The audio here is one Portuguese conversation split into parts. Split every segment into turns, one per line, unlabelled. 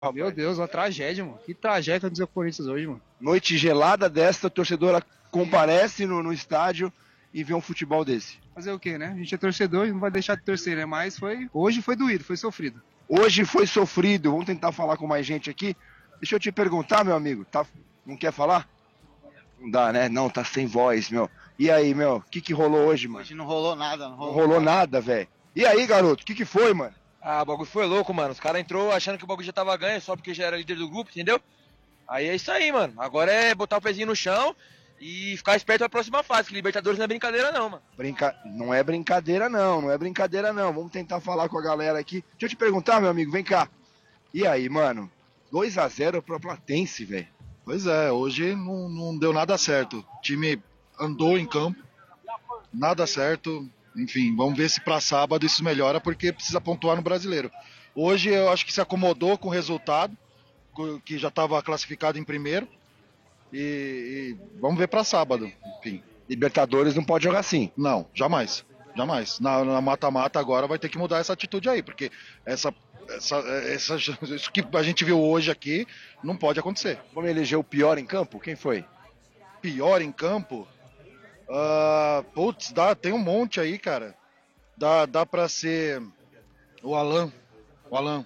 Meu Deus, uma tragédia, mano. Que tragédia do Corinthians hoje, mano.
Noite gelada desta, a torcedora comparece no estádio e vê um futebol desse.
Fazer o quê, né? A gente é torcedor e não vai deixar de torcer, né? Mas hoje foi doído, foi sofrido.
Hoje foi sofrido, vamos tentar falar com mais gente aqui. Deixa eu te perguntar, meu amigo, não quer falar? Não dá, né? Não, tá sem voz, meu. E aí, meu, o que rolou hoje, mano?
Hoje não rolou nada,
Não rolou nada, velho. E aí, garoto, o que foi, mano?
Ah, o bagulho foi louco, mano. Os caras entrou achando que o bagulho já tava ganho só porque já era líder do grupo, entendeu? Aí é isso aí, mano. Agora é botar o pezinho no chão e ficar esperto pra próxima fase, que Libertadores não é brincadeira não, mano.
Não é brincadeira não é brincadeira não. Vamos tentar falar com a galera aqui. Deixa eu te perguntar, meu amigo, vem cá. E aí, mano? 2-0 pro Platense, velho.
Pois é, hoje não deu nada certo. O time andou em campo, nada certo. Enfim, vamos ver se para sábado isso melhora, porque precisa pontuar no Brasileiro. Hoje eu acho que se acomodou com o resultado, que já estava classificado em primeiro. E vamos ver para sábado. Enfim.
Libertadores não pode jogar assim.
Não, jamais. Jamais. Na mata-mata agora vai ter que mudar essa atitude aí, porque isso que a gente viu hoje aqui não pode acontecer.
Vamos eleger o pior em campo? Quem foi?
Pior em campo? Tem um monte aí, cara. Dá pra ser o Alan. O Alan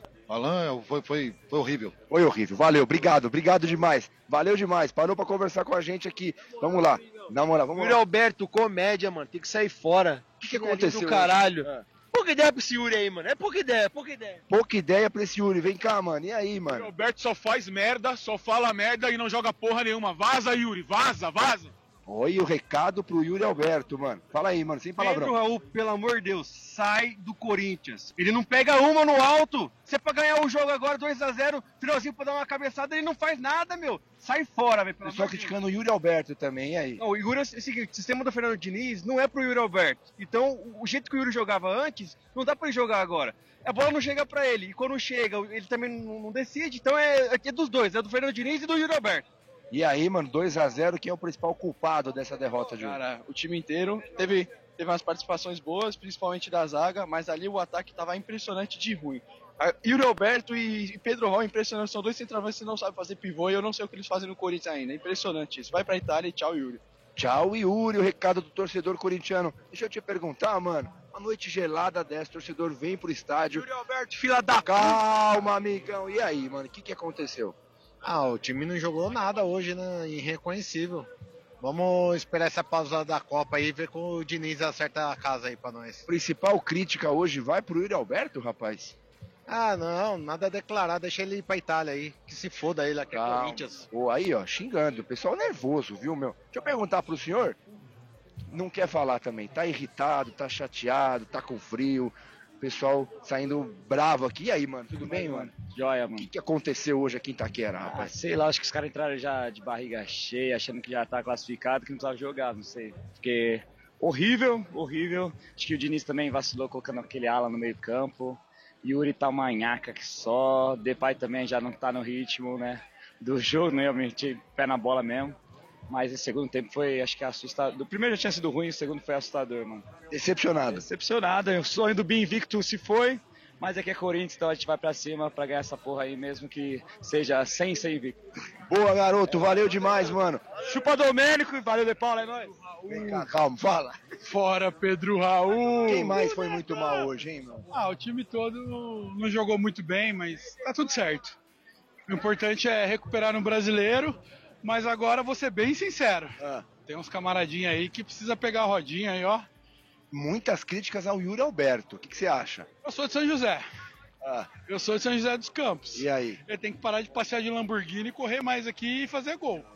foi horrível.
Foi horrível. Valeu, obrigado demais. Valeu demais. Parou pra conversar com a gente aqui. Vamos lá. Na moral, vamos lá.
Yuri Alberto, comédia, mano. Tem que sair fora.
O que aconteceu?
Do caralho. Pouca ideia pra esse Yuri aí, mano. É pouca ideia.
Pouca ideia pra esse Yuri. Vem cá, mano. E aí, mano?
O Alberto só faz merda, só fala merda e não joga porra nenhuma. Vaza, Yuri. Vaza.
Olha o recado pro Yuri Alberto, mano. Fala aí, mano, sem palavrão.
Pedro Raul, pelo amor de Deus, sai do Corinthians. Ele não pega uma no alto. Você pra ganhar o jogo agora, 2-0, finalzinho pra dar uma cabeçada, ele não faz nada, meu. Sai fora, velho.
Pessoal criticando o Yuri Alberto também, e aí?
Não, o Yuri é o seguinte, o sistema do Fernando Diniz não é pro Yuri Alberto. Então, o jeito que o Yuri jogava antes, não dá pra ele jogar agora. A bola não chega pra ele. E quando chega, ele também não decide. Então é dos dois, é do Fernando Diniz e do Yuri Alberto.
E aí, mano, 2-0, quem é o principal culpado dessa derrota, Júlio?
Cara, o time inteiro teve umas participações boas, principalmente da zaga, mas ali o ataque tava impressionante de ruim. Yuri Alberto e Pedro Raul, impressionante, são dois centroavantes que não sabem fazer pivô e eu não sei o que eles fazem no Corinthians ainda, é impressionante isso. Vai pra Itália e tchau, Yuri.
Tchau, Yuri, o recado do torcedor corintiano. Deixa eu te perguntar, mano, uma noite gelada dessa, o torcedor vem pro estádio.
Yuri Alberto, fila da...
Calma, amigão, e aí, mano, o que aconteceu?
O time não jogou nada hoje, né? Irreconhecível. Vamos esperar essa pausa da Copa aí e ver com o Diniz acerta a casa aí pra nós.
Principal crítica hoje vai pro Yuri Alberto, rapaz?
Não, nada a declarar, deixa ele ir pra Itália aí, que se foda ele aqui, Corinthians.
Pô, aí, ó, xingando, o pessoal nervoso, viu, meu? Deixa eu perguntar pro senhor, não quer falar também, tá irritado, tá chateado, tá com frio, o pessoal saindo bravo aqui, e aí, mano, tudo bem, mano?
Joia,
O
mano.
que aconteceu hoje aqui em Itaquera, rapaz?
Sei lá, acho que os caras entraram já de barriga cheia, achando que já tá classificado, que não precisava jogar, não sei. Porque horrível. Acho que o Diniz também vacilou colocando aquele ala no meio campo. Yuri tá uma nhaca que só. Depay também já não tá no ritmo, né? Do jogo, né? Eu meti pé na bola mesmo. Mas esse segundo tempo foi, acho que assustador. Do primeiro já tinha sido ruim, o segundo foi assustador, mano.
Decepcionado.
O sonho do Bem Invicto se foi. Mas aqui é Corinthians, então a gente vai pra cima pra ganhar essa porra aí, mesmo que seja sem ser invicto.
Boa, garoto, valeu demais, mano.
Chupa Domênico e valeu De Paula, é nóis.
Vem cá, calma, fala.
Fora, Pedro Raul.
Quem mais foi muito mal hoje, hein, mano?
O time todo não jogou muito bem, mas tá tudo certo. O importante é recuperar no Brasileiro, mas agora vou ser bem sincero. Tem uns camaradinhos aí que precisa pegar a rodinha aí, ó.
Muitas críticas ao Yuri Alberto, o que você acha?
Eu sou de São José. Eu sou de São José dos Campos.
E aí?
Ele tem que parar de passear de Lamborghini, correr mais aqui e fazer gol.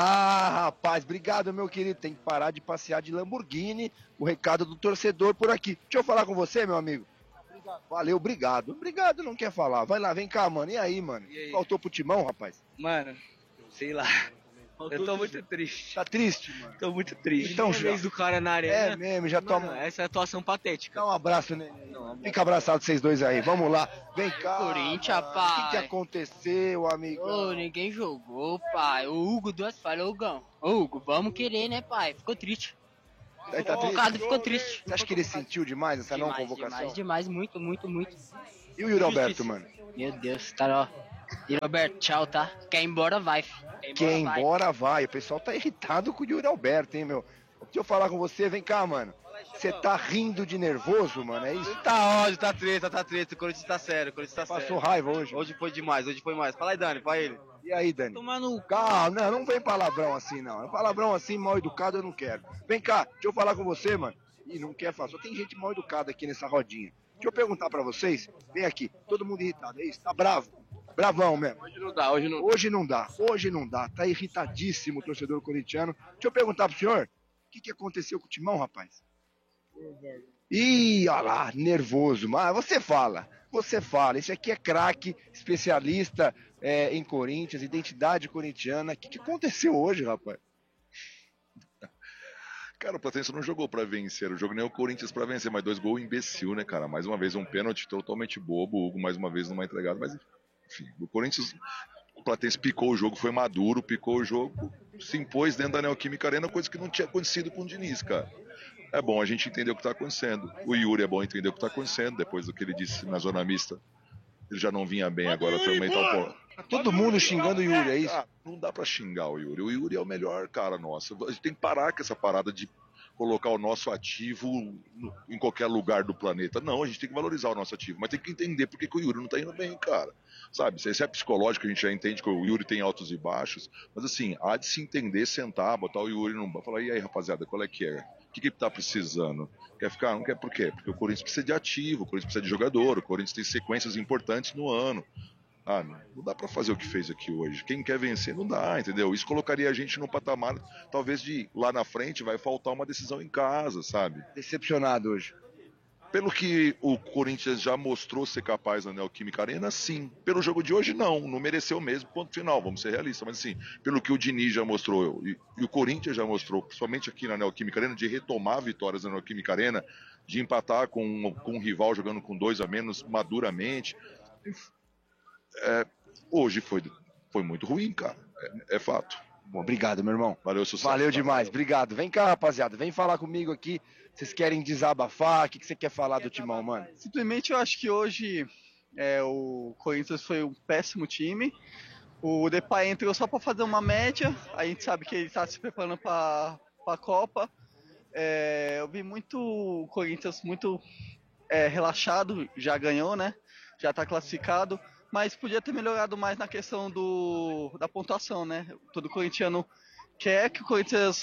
Rapaz, obrigado, meu querido. Tem que parar de passear de Lamborghini. O recado do torcedor por aqui. Deixa eu falar com você, meu amigo. Valeu, obrigado. Obrigado, não quer falar. Vai lá, vem cá, mano. E aí, mano? Faltou pro timão, rapaz?
Mano, sei lá. Eu tô muito triste.
Tá triste, mano?
Tô muito triste.
Então,
vez do cara na arena.
É mesmo, já toma.
Mano, essa é a atuação patética.
Dá um abraço, né? Fica abraçado vocês dois aí. Vamos lá. Vem cá.
Corinthians,
mano.
pai.
O que aconteceu, amigo?
Ninguém jogou, pai. O Hugo duas falhas, Hugão. Hugo, vamos querer, né, pai? Ficou triste.
Aí tá
Convocado, ficou triste.
Você acha que ele sentiu demais essa não convocação?
Demais, muito.
E o Yuri Alberto, mano?
Meu Deus, tá, ó. E Roberto, tchau, tá? Quer ir embora, vai.
Quer ir embora, vai. O pessoal tá irritado com o Yuri Alberto, hein, meu? Deixa eu falar com você, vem cá, mano. Você tá rindo de nervoso, mano, é isso?
Tá ódio, tá treta. O Corinthians tá sério,
Passou raiva hoje?
Hoje foi demais, Fala aí, Dani, pra ele.
E aí, Dani?
Tomando...
Calma, não vem palavrão assim, não. Palavrão assim, mal educado, eu não quero. Vem cá, deixa eu falar com você, mano. Ih, não quer falar, só tem gente mal educada aqui nessa rodinha. Deixa eu perguntar pra vocês, vem aqui, todo mundo irritado, é isso? Tá bravo? Bravão mesmo.
Hoje não dá.
Hoje não dá. Tá irritadíssimo o torcedor corintiano. Deixa eu perguntar pro senhor, o que aconteceu com o Timão, rapaz? Ih, olha lá, nervoso. Mas você fala. Esse aqui é craque, especialista em Corinthians, identidade corintiana. O que aconteceu hoje, rapaz?
Cara, o Platense não jogou pra vencer, o jogo nem o Corinthians pra vencer, mas 2 gols imbecil, né, cara? Mais uma vez um pênalti totalmente bobo, o Hugo mais uma vez numa entregada, mas enfim, o Corinthians, o Platense picou o jogo, foi maduro, picou o jogo, se impôs dentro da Neoquímica Arena, coisa que não tinha acontecido com o Diniz, cara. É bom a gente entender o que tá acontecendo. O Yuri é bom entender o que tá acontecendo, depois do que ele disse na zona mista. Ele já não vinha bem, agora foi o mental pô.
Todo mundo xingando o Yuri, é isso?
Ah, não dá pra xingar o Yuri. O Yuri é o melhor cara nosso. A gente tem que parar com essa parada de colocar o nosso ativo em qualquer lugar do planeta. Não, a gente tem que valorizar o nosso ativo, mas tem que entender por que o Yuri não tá indo bem, cara. Sabe, se é psicológico, a gente já entende que o Yuri tem altos e baixos, mas assim, há de se entender, sentar, botar o Yuri no banco, falar, e aí, rapaziada, qual é que é? O que ele tá precisando? Quer ficar? Não quer por quê? Porque o Corinthians precisa de ativo, o Corinthians precisa de jogador, o Corinthians tem sequências importantes no ano. Ah, não dá pra fazer o que fez aqui hoje. Quem quer vencer não dá, entendeu? Isso colocaria a gente no patamar, talvez de lá na frente vai faltar uma decisão em casa, sabe?
Decepcionado hoje.
Pelo que o Corinthians já mostrou ser capaz na Neoquímica Arena, sim. Pelo jogo de hoje, não mereceu mesmo, ponto final, vamos ser realistas. Mas assim, pelo que o Diniz já mostrou e o Corinthians já mostrou, principalmente aqui na Neoquímica Arena, de retomar vitórias na Neoquímica Arena, de empatar com um rival jogando com 2 a menos maduramente. Hoje foi muito ruim, cara. É fato.
Bom, obrigado, meu irmão.
Valeu, sucesso.
Valeu demais, obrigado. Vem cá, rapaziada, vem falar comigo aqui. Vocês querem desabafar? O que você quer falar do Timão, mano?
Simplesmente eu acho que hoje o Corinthians foi um péssimo time. O Depay entrou só para fazer uma média. A gente sabe que ele está se preparando para a Copa. Eu vi muito o Corinthians muito relaxado, já ganhou, né? Já está classificado. Mas podia ter melhorado mais na questão da pontuação, né? Todo corintiano quer que o Corinthians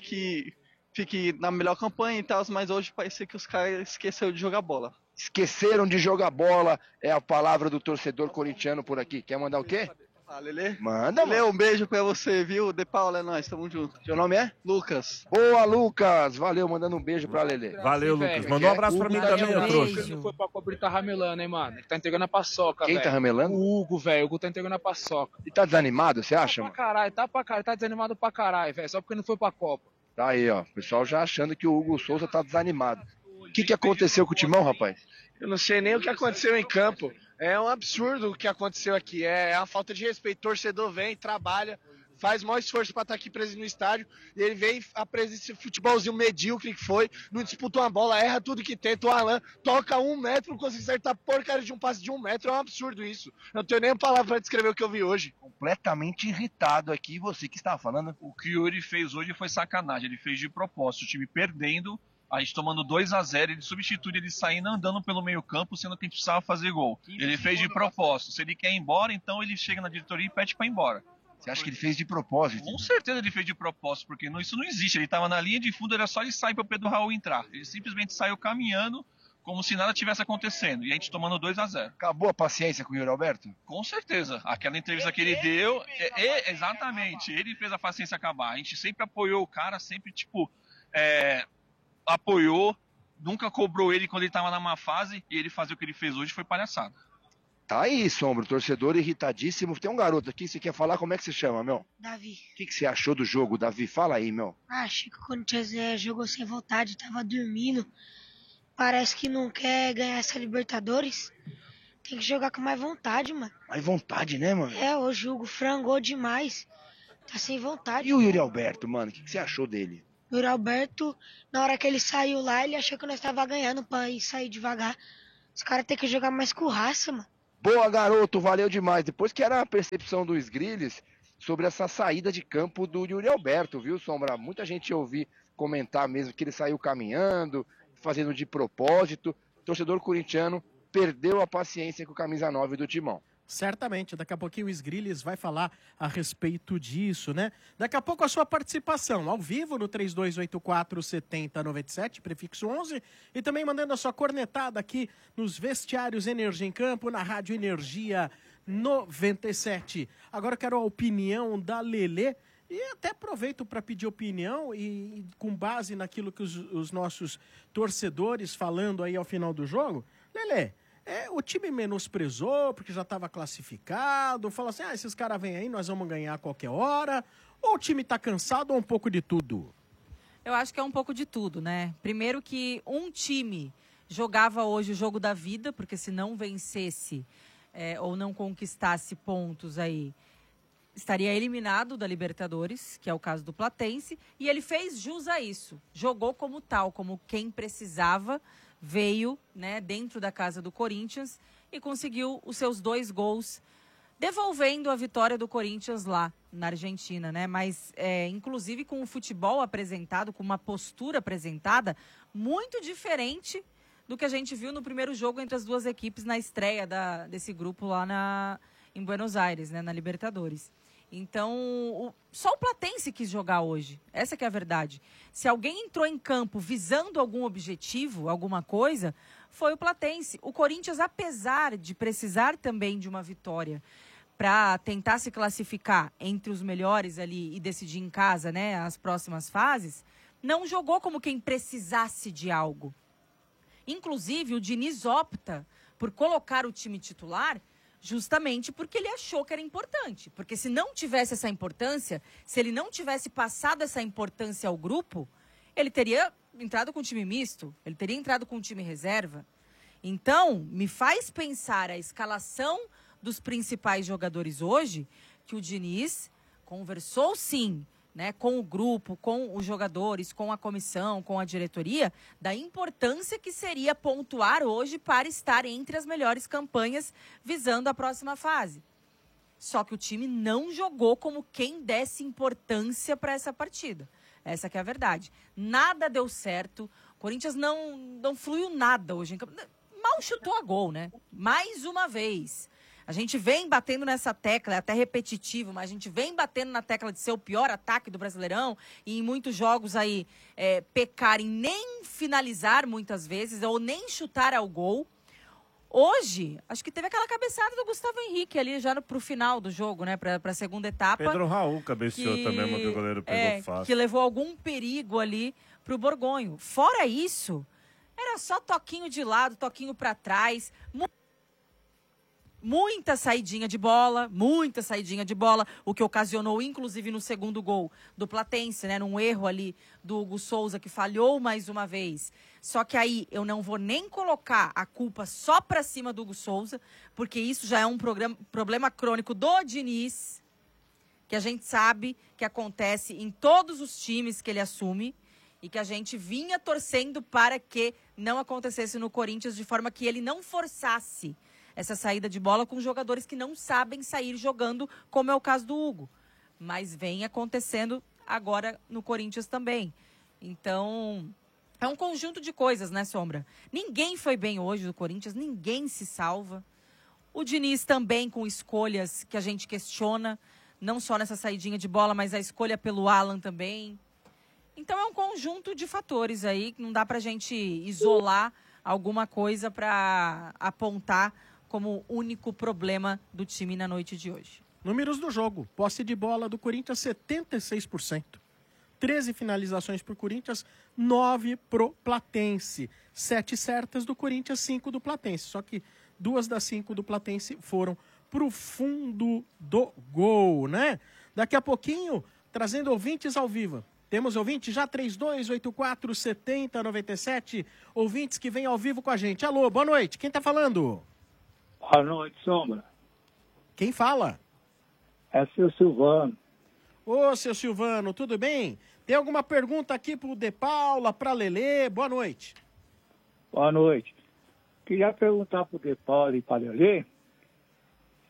fique na melhor campanha e tal, mas hoje parece que os caras esqueceram de jogar bola.
Esqueceram de jogar bola, é a palavra do torcedor corintiano por aqui. Quer mandar o quê?
Lelê?
Manda,
Lelê, um beijo pra você, viu? De Paula é nóis, tamo junto.
Seu nome é?
Lucas.
Boa, Lucas. Valeu, mandando um beijo pra Lelê.
Valeu, Lucas. Mandou um abraço pra mim também, ô trouxa.
Ele não foi pra cobrir, tá ramelando, hein, mano? Ele tá entregando a paçoca,
Quem tá ramelando?
O Hugo, velho. O Hugo tá entregando a paçoca.
E tá desanimado, você acha, mano?
Tá pra caralho, tá desanimado pra caralho, velho. Só porque não foi pra Copa.
Tá aí, ó. O pessoal já achando que o Hugo Souza tá desanimado. O que aconteceu com o Timão, rapaz?
Eu não sei nem o que aconteceu em campo. É um absurdo o que aconteceu aqui. É uma falta de respeito. O torcedor vem, trabalha, faz o maior esforço para estar aqui presente no estádio. E ele vem, apresenta esse futebolzinho medíocre que foi. Não disputa uma bola, erra tudo que tenta. O Alan toca 1 metro, não consegue acertar porcaria de um passe de 1 metro. É um absurdo isso. Não tenho nem palavra para descrever o que eu vi hoje.
Completamente irritado aqui. Você que estava falando.
O que o Yuri fez hoje foi sacanagem. Ele fez de propósito. O time perdendo. A gente tomando 2-0, ele substitui ele saindo andando pelo meio campo, sendo que a gente precisava fazer gol. Ele fez de propósito. Se ele quer ir embora, então ele chega na diretoria e pede pra ir embora.
Você acha que ele fez de propósito?
Com certeza ele fez de propósito, porque isso não existe. Ele estava na linha de fundo, era só ele sair para o Pedro Raul entrar. Ele simplesmente saiu caminhando como se nada tivesse acontecendo. E a gente tomando 2-0.
Acabou a paciência com o Yuri Alberto?
Com certeza. Aquela entrevista que ele deu, exatamente, ele fez a paciência acabar. A gente sempre apoiou o cara, sempre, apoiou, nunca cobrou ele quando ele estava na má fase, e ele fazer o que ele fez hoje foi palhaçada.
Tá aí, Sombra, o torcedor irritadíssimo. Tem um garoto aqui, você quer falar? Como é que você chama, meu?
Davi.
O que você achou do jogo, Davi? Fala aí, meu.
Achei que o Corinthians jogou sem vontade, tava dormindo. Parece que não quer ganhar essa Libertadores. Tem que jogar com mais vontade, mano.
Mais vontade, né, mano?
Hoje o Hugo frangou demais. Tá sem vontade.
E o Yuri Alberto, mano? O que você achou dele?
O Yuri Alberto, na hora que ele saiu lá, ele achou que nós tava ganhando pra ir sair devagar. Os caras têm que jogar mais com raça, mano.
Boa, garoto, valeu demais. Depois que era a percepção do Sgrilles sobre essa saída de campo do Yuri Alberto, viu, Sombra? Muita gente ouvi comentar mesmo que ele saiu caminhando, fazendo de propósito. O torcedor corintiano perdeu a paciência com o camisa 9 do Timão.
Certamente, daqui a pouquinho o Sgrilles vai falar a respeito disso, né? Daqui a pouco a sua participação ao vivo no 3284-7097, prefixo 11, e também mandando a sua cornetada aqui nos vestiários Energia em Campo, na Rádio Energia 97. Agora eu quero a opinião da Lelê, e até aproveito para pedir opinião e com base naquilo que os nossos torcedores falando aí ao final do jogo. Lelê, o time menosprezou porque já estava classificado, fala assim, esses caras vêm aí, nós vamos ganhar a qualquer hora, ou o time está cansado ou um pouco de tudo?
Eu acho que é um pouco de tudo, né? Primeiro que um time jogava hoje o jogo da vida, porque se não vencesse ou não conquistasse pontos aí, estaria eliminado da Libertadores, que é o caso do Platense, e ele fez jus a isso. Jogou como tal, como quem precisava, veio, né, dentro da casa do Corinthians e conseguiu os seus 2 gols, devolvendo a vitória do Corinthians lá na Argentina, né? Mas, inclusive, com o futebol apresentado, com uma postura apresentada muito diferente do que a gente viu no primeiro jogo entre as duas equipes na estreia desse grupo lá em Buenos Aires, né, na Libertadores. Então, só o Platense quis jogar hoje. Essa que é a verdade. Se alguém entrou em campo visando algum objetivo, alguma coisa, foi o Platense. O Corinthians, apesar de precisar também de uma vitória para tentar se classificar entre os melhores ali e decidir em casa, né, as próximas fases, não jogou como quem precisasse de algo. Inclusive, o Diniz opta por colocar o time titular justamente porque ele achou que era importante. Porque se não tivesse essa importância, se ele não tivesse passado essa importância ao grupo, ele teria entrado com time misto, ele teria entrado com time reserva. Então, me faz pensar a escalação dos principais jogadores hoje, que o Diniz conversou sim, né, com o grupo, com os jogadores, com a comissão, com a diretoria, da importância que seria pontuar hoje para estar entre as melhores campanhas visando a próxima fase. Só que o time não jogou como quem desse importância para essa partida. Essa que é a verdade. Nada deu certo. O Corinthians não fluiu nada hoje em campo. Mal chutou a gol, né? Mais uma vez. A gente vem batendo nessa tecla, é até repetitivo, mas a gente vem batendo na tecla de ser o pior ataque do Brasileirão e em muitos jogos aí pecar em nem finalizar muitas vezes ou nem chutar ao gol. Hoje, acho que teve aquela cabeçada do Gustavo Henrique ali já pro final do jogo, né, pra segunda etapa.
Pedro Raul cabeceou também, mas o goleiro pegou fácil.
Que levou algum perigo ali pro Borgonho. Fora isso, era só toquinho de lado, toquinho pra trás, muita saidinha de bola, o que ocasionou, inclusive, no segundo gol do Platense, né, num erro ali do Hugo Souza, que falhou mais uma vez. Só que aí eu não vou nem colocar a culpa só pra cima do Hugo Souza, porque isso já é um problema crônico do Diniz, que a gente sabe que acontece em todos os times que ele assume, e que a gente vinha torcendo para que não acontecesse no Corinthians, de forma que ele não forçasse essa saída de bola com jogadores que não sabem sair jogando, como é o caso do Hugo. Mas vem acontecendo agora no Corinthians também. Então, é um conjunto de coisas, né, Sombra? Ninguém foi bem hoje do Corinthians, ninguém se salva. O Diniz também com escolhas que a gente questiona, não só nessa saidinha de bola, mas a escolha pelo Alan também. Então, é um conjunto de fatores aí, que não dá pra gente isolar alguma coisa para apontar como único problema do time na noite de hoje.
Números do jogo. Posse de bola do Corinthians, 76%. 13 finalizações pro Corinthians, 9 pro Platense. 7 certas do Corinthians, 5 do Platense. Só que 2 das 5 do Platense foram pro fundo do gol, né? Daqui a pouquinho, trazendo ouvintes ao vivo. Temos ouvintes já, 3284-7097. Ouvintes que vêm ao vivo com a gente. Alô, boa noite. Quem tá falando?
Boa noite, Sombra.
Quem fala?
É seu Silvano.
Ô, seu Silvano, tudo bem? Tem alguma pergunta aqui pro De Paula, pra Lelê? Boa noite.
Boa noite. Queria perguntar pro De Paula e pra Lelê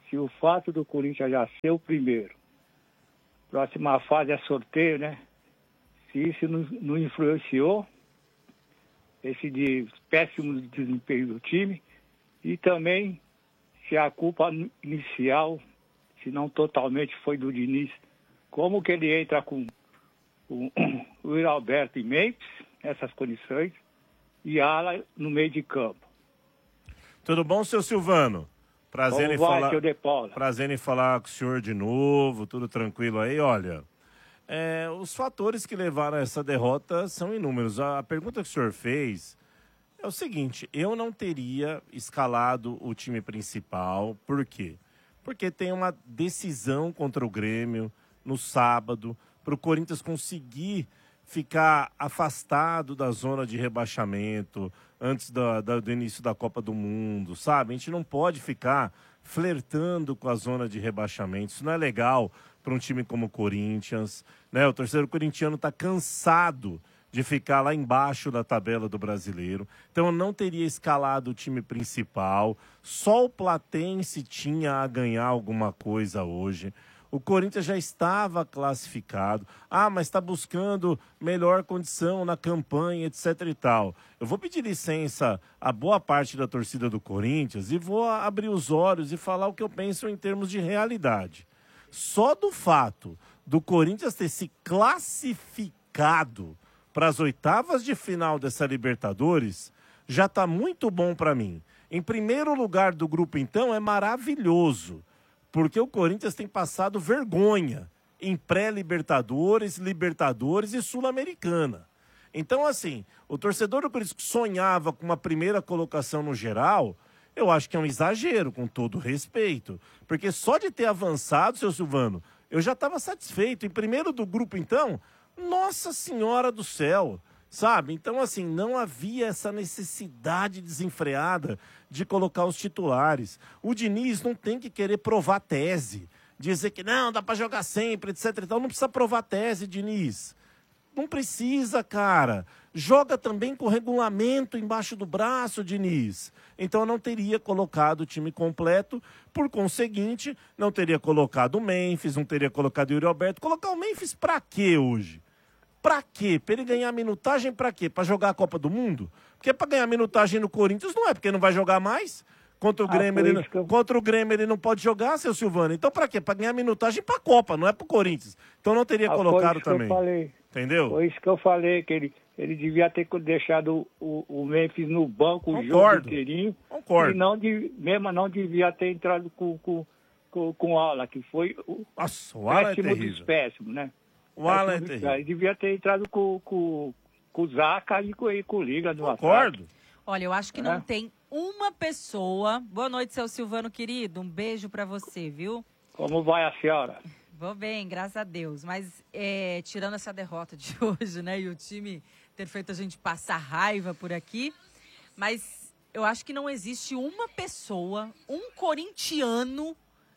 se o fato do Corinthians já ser o primeiro, próxima fase é sorteio, né? Se isso não influenciou esse péssimo desempenho do time, e também se a culpa inicial, se não totalmente, foi do Diniz, como que ele entra com o Yuri Alberto e Memphis, nessas condições, e Ala no meio de campo.
Tudo bom, seu Silvano? Prazer em falar com o senhor de novo, tudo tranquilo aí, olha. Os fatores que levaram a essa derrota são inúmeros. A pergunta que o senhor fez é o seguinte: eu não teria escalado o time principal. Por quê? Porque tem uma decisão contra o Grêmio no sábado, para o Corinthians conseguir ficar afastado da zona de rebaixamento antes do início da Copa do Mundo, sabe? A gente não pode ficar flertando com a zona de rebaixamento. Isso não é legal para um time como o Corinthians, né? O torcedor corintiano está cansado de ficar lá embaixo da tabela do Brasileiro. Então eu não teria escalado o time principal. Só o Platense tinha a ganhar alguma coisa hoje. O Corinthians já estava classificado. Mas está buscando melhor condição na campanha, etc e tal. Eu vou pedir licença a boa parte da torcida do Corinthians e vou abrir os olhos e falar o que eu penso em termos de realidade. Só do fato do Corinthians ter se classificado para as oitavas de final dessa Libertadores já está muito bom para mim. Em primeiro lugar do grupo, então, é maravilhoso, porque o Corinthians tem passado vergonha em pré-Libertadores, Libertadores e Sul-Americana. Então, assim, o torcedor do Corinthians que sonhava com uma primeira colocação no geral, eu acho que é um exagero, com todo respeito. Porque só de ter avançado, seu Silvano, eu já estava satisfeito. Em primeiro do grupo, então, Nossa Senhora do Céu, sabe? Então, assim, não havia essa necessidade desenfreada de colocar os titulares. O Diniz não tem que querer provar tese, dizer que não, dá para jogar sempre, etc. Então, não precisa provar tese, Diniz. Não precisa, cara. Joga também com o regulamento embaixo do braço, Diniz. Então, eu não teria colocado o time completo. Por conseguinte, não teria colocado o Memphis, não teria colocado o Yuri Alberto. Colocar o Memphis pra quê hoje? Pra quê? Pra ele ganhar minutagem pra quê? Pra jogar a Copa do Mundo? Porque pra ganhar minutagem no Corinthians não é, porque não vai jogar mais. Contra o Grêmio, contra o Grêmio ele não pode jogar, seu Silvano. Então pra quê? Pra ganhar minutagem pra Copa, não é pro Corinthians. Então não teria colocado também. Entendeu?
Foi isso que eu falei, que ele devia ter deixado o Memphis no banco o jogo inteirinho.
Concordo.
E não devia ter entrado com o Ala, que foi o
Ala
péssimo dos péssimos, né?
O Ala é terrível.
Ele devia ter entrado com o Zaca e com o Liga no
Concordo.
ataque.
Olha, eu acho que não tem uma pessoa... Boa noite, seu Silvano querido. Um beijo pra você, viu?
Como vai a senhora?
Vou bem, graças a Deus. Mas tirando essa derrota de hoje, né? E o time ter feito a gente passar raiva por aqui. Mas eu acho que não existe uma pessoa, um corintiano,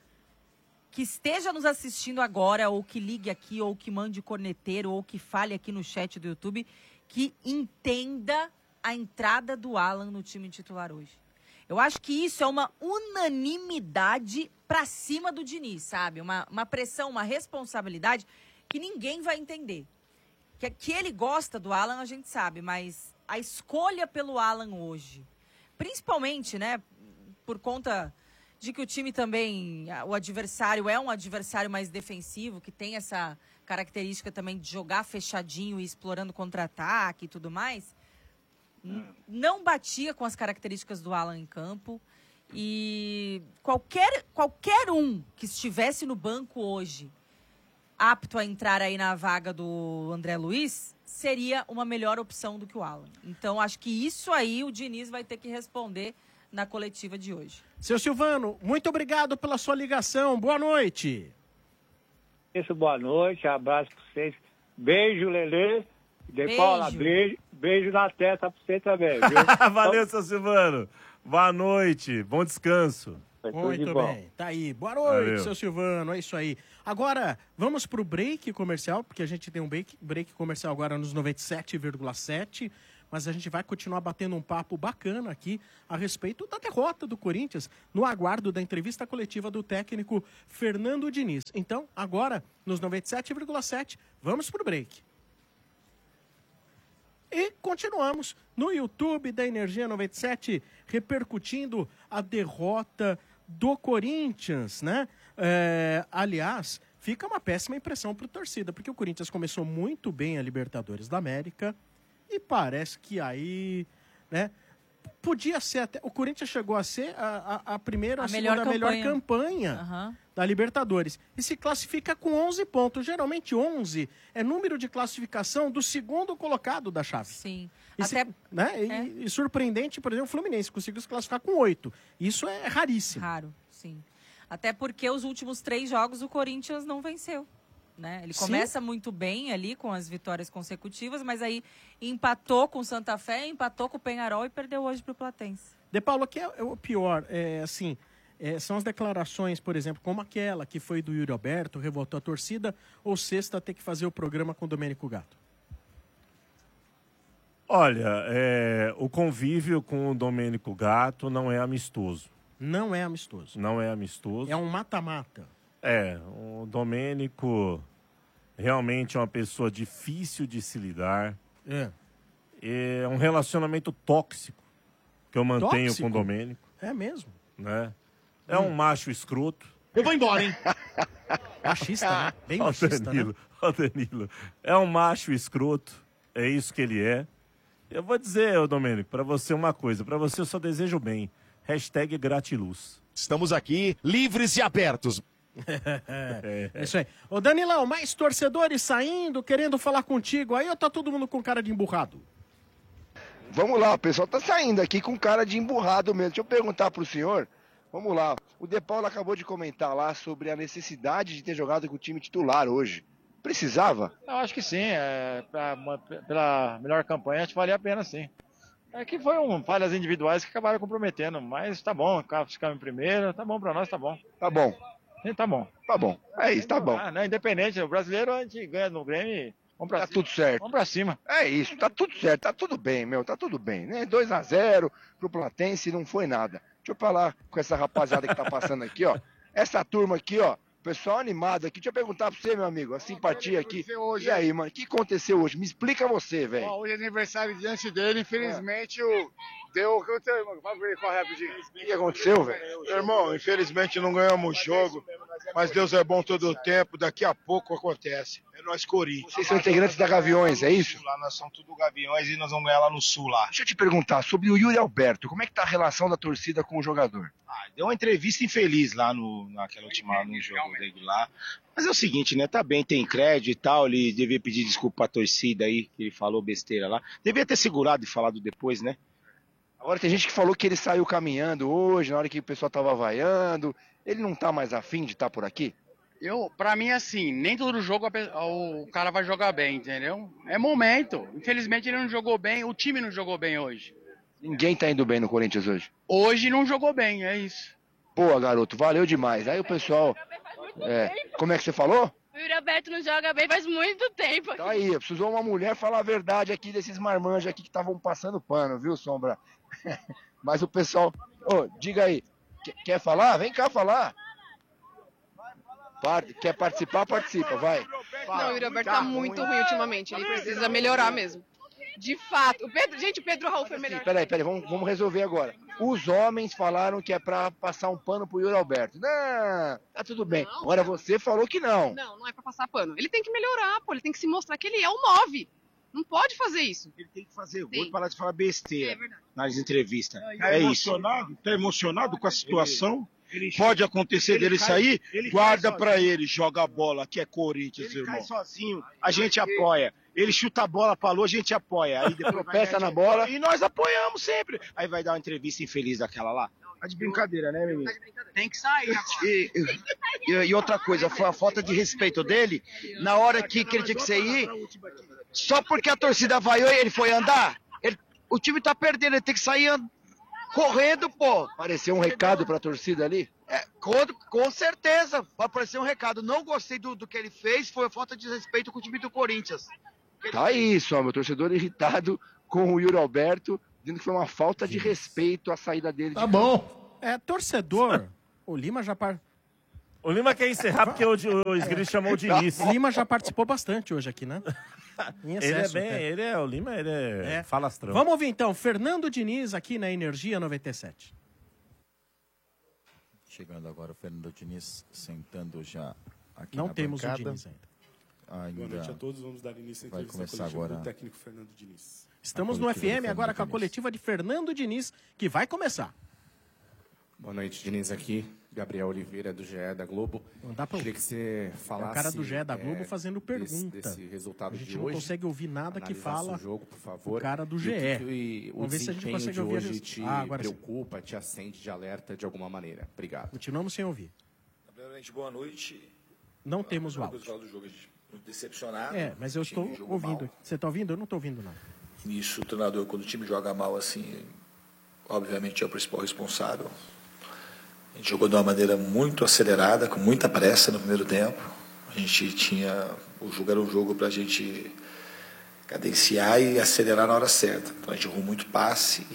que esteja nos assistindo agora, ou que ligue aqui, ou que mande corneteiro, ou que fale aqui no chat do YouTube, que entenda a entrada do Alan no time titular hoje. Eu acho que isso é uma unanimidade pra cima do Diniz, sabe? Uma pressão, uma responsabilidade que ninguém vai entender. Que ele gosta do Alan, a gente sabe, mas a escolha pelo Alan hoje, principalmente, né, por conta de que o time também, o adversário é um adversário mais defensivo, que tem essa característica também de jogar fechadinho e explorando contra-ataque e tudo mais, não batia com as características do Alan em campo. E qualquer um que estivesse no banco hoje, apto a entrar aí na vaga do André Luiz, seria uma melhor opção do que o Alan. Então, acho que isso aí o Diniz vai ter que responder na coletiva de hoje.
Seu Silvano, muito obrigado pela sua ligação. Boa noite.
Boa noite, abraço pra vocês. Beijo, Lelê. De Paula, beijo na testa pra você também, viu?
Valeu, seu Silvano. Boa noite, bom descanso.
Muito bem, tá aí. Boa noite, seu Silvano, é isso aí. Agora, vamos pro break comercial, porque a gente tem um break comercial agora nos 97,7. mas a gente vai continuar batendo um papo bacana aqui a respeito da derrota do Corinthians, no aguardo da entrevista coletiva do técnico Fernando Diniz. Então, agora, nos 97,7, vamos pro break. E continuamos no YouTube da Energia 97, repercutindo a derrota do Corinthians, né? Aliás, fica uma péssima impressão para a torcida, porque o Corinthians começou muito bem a Libertadores da América e parece que aí, né? Podia ser até... O Corinthians chegou a ser a primeira, a segunda melhor campanha da Libertadores. E se classifica com 11 pontos. Geralmente 11 é número de classificação do segundo colocado da chave.
Sim.
E surpreendente, por exemplo, o Fluminense conseguiu se classificar com 8. Isso é raríssimo.
Raro, sim. Até porque os últimos 3 jogos o Corinthians não venceu. Né? Ele começa muito bem ali com as vitórias consecutivas, mas aí empatou com o Santa Fé, empatou com o Peñarol e perdeu hoje para o Platense.
De Paulo, aqui é o pior, são as declarações, por exemplo, como aquela que foi do Yuri Alberto, revoltou a torcida, ou sexta ter que fazer o programa com o Domênico Gato?
Olha, o convívio com o Domênico Gato não é amistoso.
Não é amistoso.
Não é amistoso.
É um mata-mata.
O Domênico realmente é uma pessoa difícil de se lidar. É um relacionamento tóxico que eu mantenho com o Domênico.
É mesmo?
Né? É um macho escroto.
Eu vou embora, hein? Machista, né? Bem machista,
Danilo, Danilo. É um macho escroto. É isso que ele é. Eu vou dizer, Domênico, pra você uma coisa. Pra você eu só desejo bem. #gratiluz.
Estamos aqui livres e abertos.
É isso aí. Ô Danilão, mais torcedores saindo, querendo falar contigo aí, ou tá todo mundo com cara de emburrado?
Vamos lá, o pessoal tá saindo aqui com cara de emburrado mesmo. Deixa eu perguntar pro senhor. Vamos lá. O De Paula acabou de comentar lá sobre a necessidade de ter jogado com o time titular hoje. Precisava?
Eu acho que sim. Pela melhor campanha, acho que valia a pena sim. É que foi falhas individuais que acabaram comprometendo, mas tá bom, ficamos em primeiro, tá bom pra nós, tá bom.
Tá bom.
Sim, tá bom.
Tá bom. É isso, tá bom.
Né? Independente, o brasileiro a gente ganha no Grêmio. Vamos pra
tá
cima.
Tudo certo.
Vamos pra cima.
É isso, tá tudo certo, tá tudo bem, meu, tá tudo bem, né? 2-0 pro Platense, não foi nada. Deixa eu falar com essa rapaziada que tá passando aqui, ó. Essa turma aqui, ó, pessoal animado aqui. Deixa eu perguntar pra você, meu amigo, a simpatia aqui. Hoje, e aí, mano, o que aconteceu hoje? Me explica você, velho.
Hoje é aniversário diante dele, infelizmente deu. Vamos ver qual é rapidinho.
O que aconteceu, velho?
Irmão, infelizmente não ganhamos o jogo, mas Deus é bom todo o tempo, daqui a pouco acontece. É nós Corinthians.
Vocês são integrantes da Gaviões, é isso?
Lá, nós somos tudo Gaviões e nós vamos ganhar lá no Sul lá.
Deixa eu te perguntar sobre o Yuri Alberto, como é que tá a relação da torcida com o jogador?
Deu uma entrevista infeliz lá naquela última no jogo dele lá. Mas é o seguinte, né? Tá bem, tem crédito e tal. Ele devia pedir desculpa pra torcida aí, que ele falou besteira lá. Devia ter segurado e falado depois, né?
Agora tem gente que falou que ele saiu caminhando hoje, na hora que o pessoal tava vaiando. Ele não tá mais afim de estar por aqui?
Pra mim, assim, nem todo jogo o cara vai jogar bem, entendeu? É momento. Infelizmente ele não jogou bem, o time não jogou bem hoje.
Ninguém tá indo bem no Corinthians hoje?
Hoje não jogou bem, é isso.
Pô, garoto, valeu demais. Aí o pessoal... como é que você falou?
O Yuri Alberto não joga bem faz muito tempo.
Tá aí, precisou uma mulher falar a verdade aqui desses marmanjos aqui que estavam passando pano, viu, Sombra? Mas o pessoal... diga aí, quer falar? Vem cá falar. Quer participar? Participa, vai.
Não, o Yuri Alberto tá muito ruim ultimamente, ele precisa melhorar mesmo. De fato. O Pedro Raul foi melhor.
Peraí, vamos resolver agora. Os homens falaram que é pra passar um pano pro Yuri Alberto. Não, tá tudo bem. Não, agora você falou que não.
Não é pra passar pano. Ele tem que melhorar, pô. Ele tem que se mostrar que ele é o 9. Não pode fazer isso.
Ele tem que fazer gol e parar de falar besteira nas entrevistas.
Tá
emocionado? Tá emocionado com a situação? Pode acontecer dele sair? Guarda pra ele, joga a bola, que é Corinthians, irmão. Ele cai sozinho, a gente apoia. Ele chuta a bola pra lua, a gente apoia. Aí depois
tropeça na bola.
E nós apoiamos sempre. Aí vai dar uma entrevista infeliz daquela lá. Tá de brincadeira, né, menino?
Tem que sair agora.
E outra coisa, foi a falta de respeito dele. Na hora que ele tinha que sair, só porque a torcida vaiou e ele foi andar. O time tá perdendo, ele tem que sair correndo, pô.
Apareceu um recado pra torcida ali?
Com certeza. Vai aparecer um recado. Não gostei do que ele fez, foi a falta de respeito com o time do Corinthians.
Tá isso, ó, meu torcedor irritado com o Yuri Alberto, dizendo que foi uma falta de respeito a saída dele.
Tá bom.
Torcedor. O Lima já...
O Lima quer encerrar porque o Esgris chamou o Diniz.
O Lima já participou bastante hoje aqui, né? Em excesso,
o Lima é falastrão.
Vamos ouvir então, Fernando Diniz aqui na Energia 97.
Chegando agora o Fernando Diniz, sentando já aqui
Não
na
temos
bancada.
o Diniz ainda.
Boa noite a todos, vamos dar início à
Vai
entrevista
começar agora
do técnico Fernando Diniz.
Estamos no FM agora com a coletiva de Fernando Diniz, que vai começar.
Boa noite, Diniz aqui. Gabriel Oliveira, do GE da Globo. Queria que você falasse...
É o cara do GE da Globo fazendo pergunta.
Desse resultado
a gente
de
não
hoje.
consegue ouvir nada que fala
jogo, por favor.
o cara do GE.
O
Vamos ver se a gente consegue
desempenho
ouvir.
de hoje te preocupa, te acende de alerta de alguma maneira. Obrigado.
Continuamos sem ouvir.
Primeiramente, boa noite.
Não temos o áudio.
Do jogo, muito decepcionado.
Mas eu estou ouvindo. Você está ouvindo? Eu não estou ouvindo nada.
Nisso, o treinador, quando o time joga mal assim, obviamente é o principal responsável. A gente jogou de uma maneira muito acelerada, com muita pressa no primeiro tempo. A gente tinha... O jogo era um jogo para a gente cadenciar e acelerar na hora certa. Então a gente errou muito passe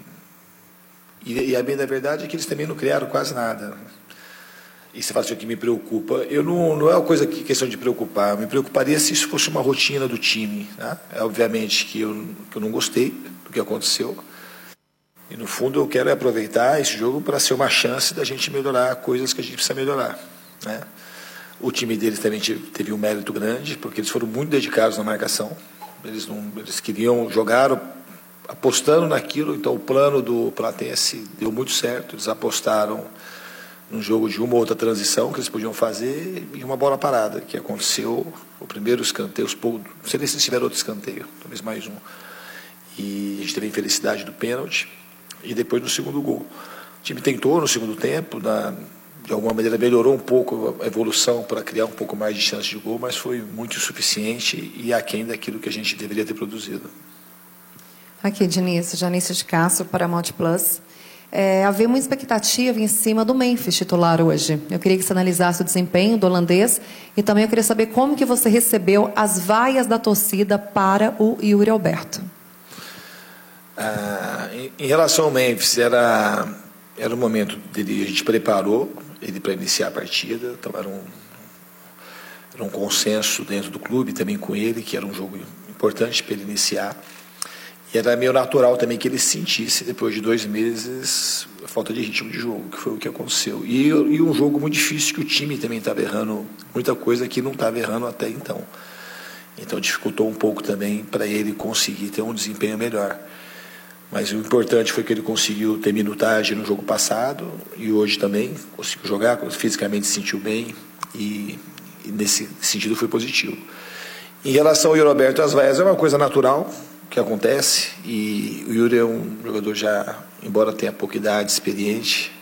e a bem da verdade é que eles também não criaram quase nada. E você fala assim, o que me preocupa, não é uma coisa que questão de preocupar, me preocuparia se isso fosse uma rotina do time. Né? É obviamente que eu não gostei do que aconteceu. E no fundo eu quero aproveitar esse jogo para ser uma chance da gente melhorar coisas que a gente precisa melhorar. Né? O time deles também teve um mérito grande, porque eles foram muito dedicados na marcação. Eles queriam jogar apostando naquilo, então o plano do Platense deu muito certo. Eles apostaram num jogo de uma ou outra transição que eles podiam fazer e uma bola parada, que aconteceu o primeiro escanteio, não sei se tiveram outro escanteio, talvez mais um. E a gente teve a infelicidade do pênalti. E depois no segundo gol. O time tentou no segundo tempo, de alguma maneira melhorou um pouco a evolução para criar um pouco mais de chance de gol, mas foi muito insuficiente e aquém daquilo que a gente deveria ter produzido.
Aqui, Diniz, Janice de Castro, Paramount Plus. Havia muita expectativa em cima do Memphis titular hoje. Eu queria que você analisasse o desempenho do holandês e também eu queria saber como que você recebeu as vaias da torcida para o Yuri Alberto.
Em relação ao Memphis, era o momento dele, a gente preparou ele para iniciar a partida, então era um consenso dentro do clube, também com ele, que era um jogo importante para ele iniciar. E era meio natural também que ele sentisse, depois de 2 meses, a falta de ritmo de jogo, que foi o que aconteceu. E um jogo muito difícil, que o time também estava errando muita coisa que não estava errando até então. Então dificultou um pouco também para ele conseguir ter um desempenho melhor. Mas o importante foi que ele conseguiu ter minutagem no jogo passado e hoje também conseguiu jogar, fisicamente se sentiu bem e nesse sentido foi positivo. Em relação ao Yuri Alberto, as vaias é uma coisa natural que acontece e o Yuri é um jogador já, embora tenha pouca idade, experiente,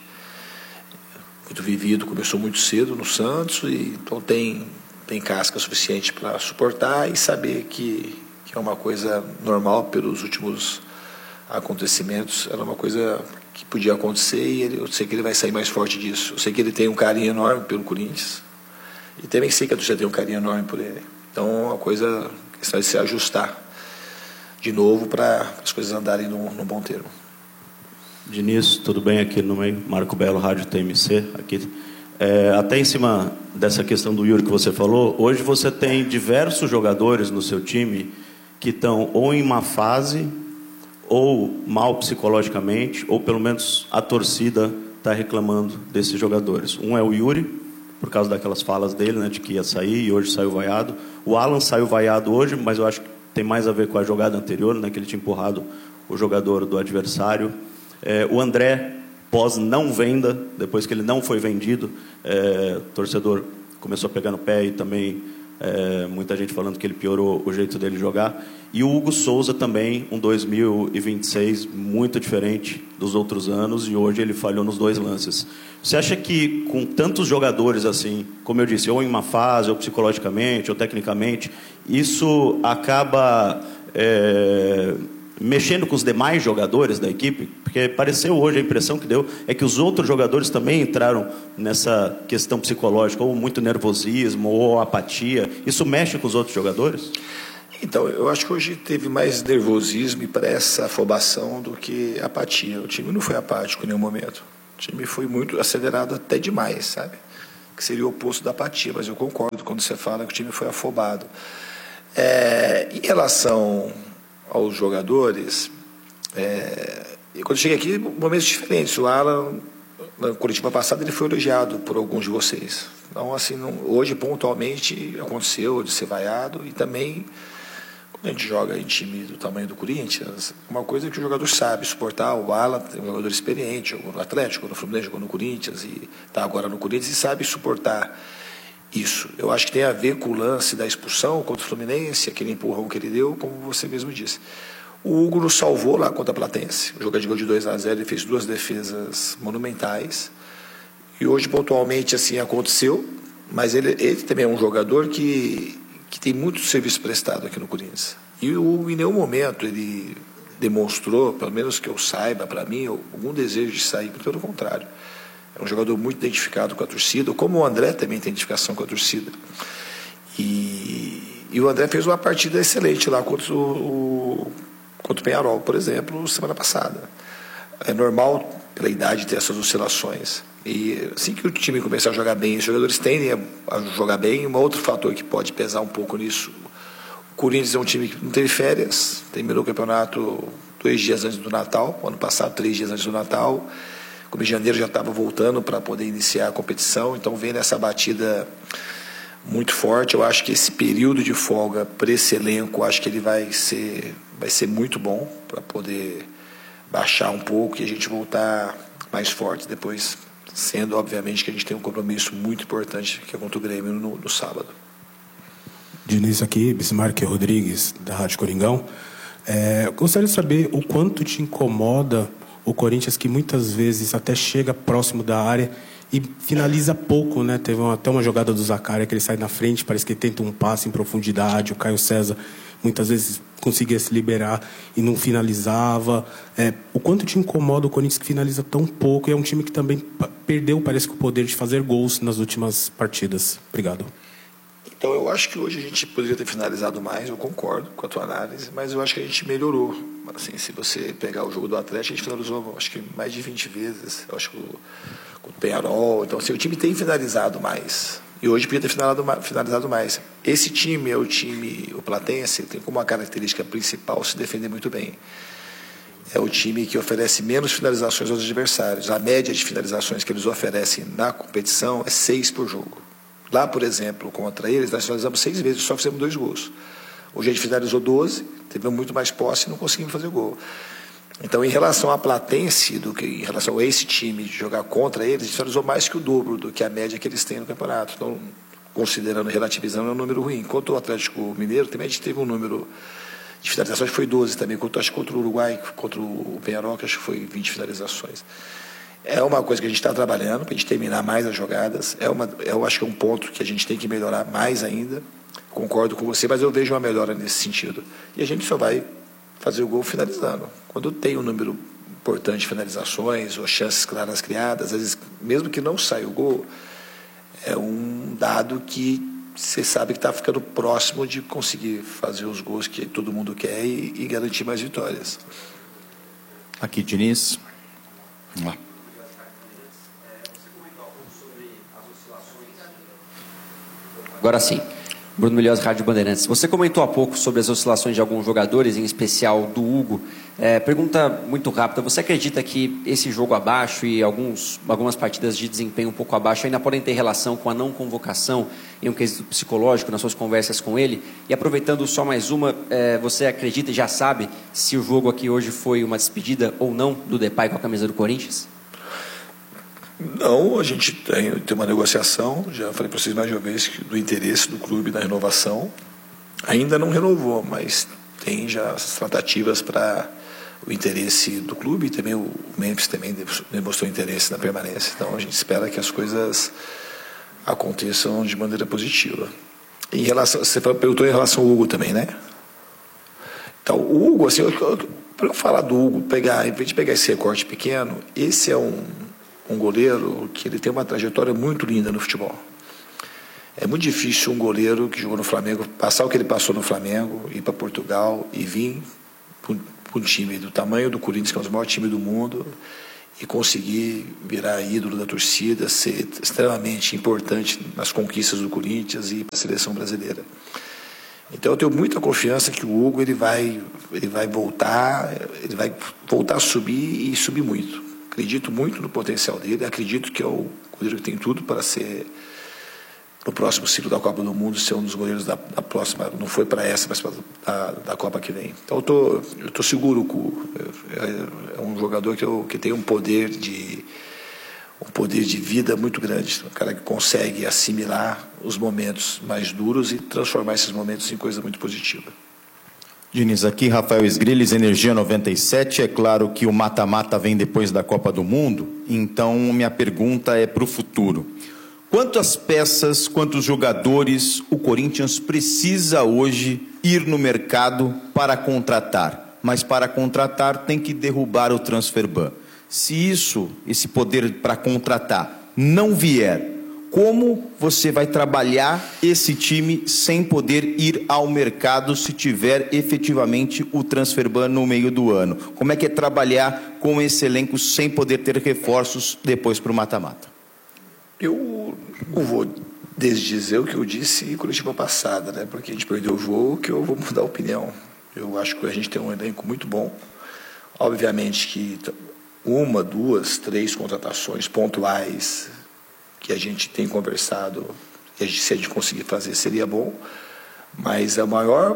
muito vivido, começou muito cedo no Santos e então tem casca suficiente para suportar e saber que é uma coisa normal pelos últimos acontecimentos, era uma coisa que podia acontecer e eu sei que ele vai sair mais forte disso. Eu sei que ele tem um carinho enorme pelo Corinthians e também sei que a torcida tem um carinho enorme por ele. Então é uma coisa que vai se ajustar de novo para as coisas andarem num bom termo.
Diniz, tudo bem aqui no meio? Marco Belo, Rádio TMC, aqui. Até em cima dessa questão do Yuri que você falou, hoje você tem diversos jogadores no seu time que estão ou em má fase ou mal psicologicamente, ou pelo menos a torcida está reclamando desses jogadores. Um é o Yuri, por causa daquelas falas dele, né, de que ia sair e hoje saiu vaiado. O Alan saiu vaiado hoje, mas eu acho que tem mais a ver com a jogada anterior, né, que ele tinha empurrado o jogador do adversário. O André, pós não venda, depois que ele não foi vendido, o torcedor começou a pegar no pé e também muita gente falando que ele piorou o jeito dele jogar. E o Hugo Souza também, um 2026 muito diferente dos outros anos, e hoje ele falhou nos 2 lances. Você acha que com tantos jogadores assim, como eu disse, ou em uma fase, ou psicologicamente, ou tecnicamente, isso acaba mexendo com os demais jogadores da equipe? Porque pareceu hoje, a impressão que deu é que os outros jogadores também entraram nessa questão psicológica, ou muito nervosismo, ou apatia. Isso mexe com os outros jogadores?
Então, eu acho que hoje teve mais nervosismo e pressa, afobação do que apatia. O time não foi apático em nenhum momento. O time foi muito acelerado até demais, sabe? Que seria o oposto da apatia, mas eu concordo quando você fala que o time foi afobado. Em relação aos jogadores, quando eu cheguei aqui, momentos diferentes. O Alan, na Curitiba passada, ele foi elogiado por alguns de vocês. Então, assim, hoje, pontualmente, aconteceu de ser vaiado. E também, quando a gente joga em time do tamanho do Corinthians, uma coisa que o jogador sabe suportar. O Alan é um jogador experiente, jogou no Atlético, jogou no Fluminense, jogou no Corinthians, e está agora no Corinthians, e sabe suportar isso. Eu acho que tem a ver com o lance da expulsão contra o Fluminense, aquele empurrão que ele deu, como você mesmo disse. O Hugo nos salvou lá contra a Platense. O jogo de gol de 2-0, ele fez 2 defesas monumentais. E hoje, pontualmente, assim, aconteceu. Mas ele também é um jogador que tem muito serviço prestado aqui no Corinthians. E em nenhum momento ele demonstrou, pelo menos que eu saiba, para mim, algum desejo de sair. Pelo contrário. É um jogador muito identificado com a torcida, como o André também tem identificação com a torcida. E o André fez uma partida excelente lá contra o Peñarol, por exemplo, semana passada. É normal, pela idade, ter essas oscilações. E assim que o time começar a jogar bem, os jogadores tendem a jogar bem. Um outro fator que pode pesar um pouco nisso, o Corinthians é um time que não teve férias, terminou o campeonato 2 dias antes do Natal, ano passado 3 dias antes do Natal. Como em janeiro já estava voltando para poder iniciar a competição, então vem nessa batida muito forte. Eu acho que esse período de folga para esse elenco, acho que ele vai ser muito bom para poder baixar um pouco e a gente voltar mais forte depois, sendo obviamente que a gente tem um compromisso muito importante que é contra o Grêmio no sábado.
Diniz aqui, Bismarck Rodrigues, da Rádio Coringão. Gostaria de saber o quanto te incomoda o Corinthians, que muitas vezes até chega próximo da área e finaliza pouco, né? Teve até uma jogada do Zaccaria que ele sai na frente, parece que ele tenta um passe em profundidade. O Caio César muitas vezes conseguia se liberar e não finalizava. O quanto te incomoda o Corinthians que finaliza tão pouco? E é um time que também perdeu, parece que, o poder de fazer gols nas últimas partidas. Obrigado.
Então, eu acho que hoje a gente poderia ter finalizado mais, eu concordo com a tua análise, mas eu acho que a gente melhorou. Assim, se você pegar o jogo do Atlético, a gente finalizou, acho que mais de 20 vezes. Eu acho que com o Peñarol. Então, assim, o time tem finalizado mais. E hoje podia ter finalizado mais. Esse time é o time, o Platense, tem como uma característica principal se defender muito bem. É o time que oferece menos finalizações aos adversários. A média de finalizações que eles oferecem na competição é 6 por jogo. Lá, por exemplo, contra eles, nós finalizamos 6 vezes, só fizemos 2 gols. Hoje a gente finalizou 12, teve muito mais posse e não conseguimos fazer gol. Então, em relação à Platense, do que em relação a esse time de jogar contra eles, a gente finalizou mais que o dobro do que a média que eles têm no campeonato. Então, considerando, relativizando, é um número ruim. Enquanto o Atlético Mineiro, também a gente teve um número de finalizações, foi 12 também. Acho que contra o Uruguai, contra o Peñarol, acho que foi 20 finalizações. É uma coisa que a gente está trabalhando para a gente terminar mais as jogadas. Eu acho que é um ponto que a gente tem que melhorar mais ainda. Concordo com você, mas eu vejo uma melhora nesse sentido. E a gente só vai fazer o gol finalizando. Quando tem um número importante de finalizações ou chances claras criadas, às vezes, mesmo que não saia o gol, é um dado que você sabe que está ficando próximo de conseguir fazer os gols que todo mundo quer e garantir mais vitórias.
Aqui, Diniz. Vamos lá.
Agora sim. Bruno Milhões, Rádio Bandeirantes. Você comentou há pouco sobre as oscilações de alguns jogadores, em especial do Hugo. Pergunta muito rápida. Você acredita que esse jogo abaixo e algumas partidas de desempenho um pouco abaixo ainda podem ter relação com a não convocação em um quesito psicológico nas suas conversas com ele? E aproveitando só mais uma, você acredita e já sabe se o jogo aqui hoje foi uma despedida ou não do Depay com a camisa do Corinthians?
Não, a gente tem uma negociação, já falei para vocês mais de uma vez, do interesse do clube na renovação. Ainda não renovou, mas tem já as tratativas para o interesse do clube e também o Memphis também demonstrou interesse na permanência. Então a gente espera que as coisas aconteçam de maneira positiva. Em relação, você perguntou em relação ao Hugo também, né? Então o Hugo, assim, para eu falar do Hugo, em vez de pegar esse recorte pequeno, esse é um goleiro que ele tem uma trajetória muito linda no futebol. É muito difícil um goleiro que jogou no Flamengo passar o que ele passou no Flamengo, ir para Portugal e vir para um time do tamanho do Corinthians, que é um dos maiores times do mundo, e conseguir virar ídolo da torcida, ser extremamente importante nas conquistas do Corinthians e para a seleção brasileira. Então eu tenho muita confiança que o Hugo ele vai voltar a subir e subir muito. Acredito muito no potencial dele, acredito que é o goleiro que tem tudo para ser, no próximo ciclo da Copa do Mundo, ser um dos goleiros da próxima, não foi para essa, mas da Copa que vem. Então eu tô seguro que é um jogador que tem um poder de vida muito grande, um cara que consegue assimilar os momentos mais duros e transformar esses momentos em coisa muito positiva.
Diniz, aqui Rafael Esgrilles, Energia 97. É claro que o mata-mata vem depois da Copa do Mundo, então minha pergunta é para o futuro. Quantas peças, quantos jogadores o Corinthians precisa hoje ir no mercado para contratar? Mas para contratar tem que derrubar o transfer ban. Se esse poder para contratar não vier, como você vai trabalhar esse time sem poder ir ao mercado se tiver efetivamente o transfer ban no meio do ano? Como é que é trabalhar com esse elenco sem poder ter reforços depois para o mata-mata?
Eu não vou desdizer o que eu disse em coletiva passada, né? Porque a gente perdeu o jogo, que eu vou mudar a opinião. Eu acho que a gente tem um elenco muito bom. Obviamente que 1, 2, 3 contratações pontuais que a gente tem conversado, e se a gente conseguir fazer seria bom, mas o maior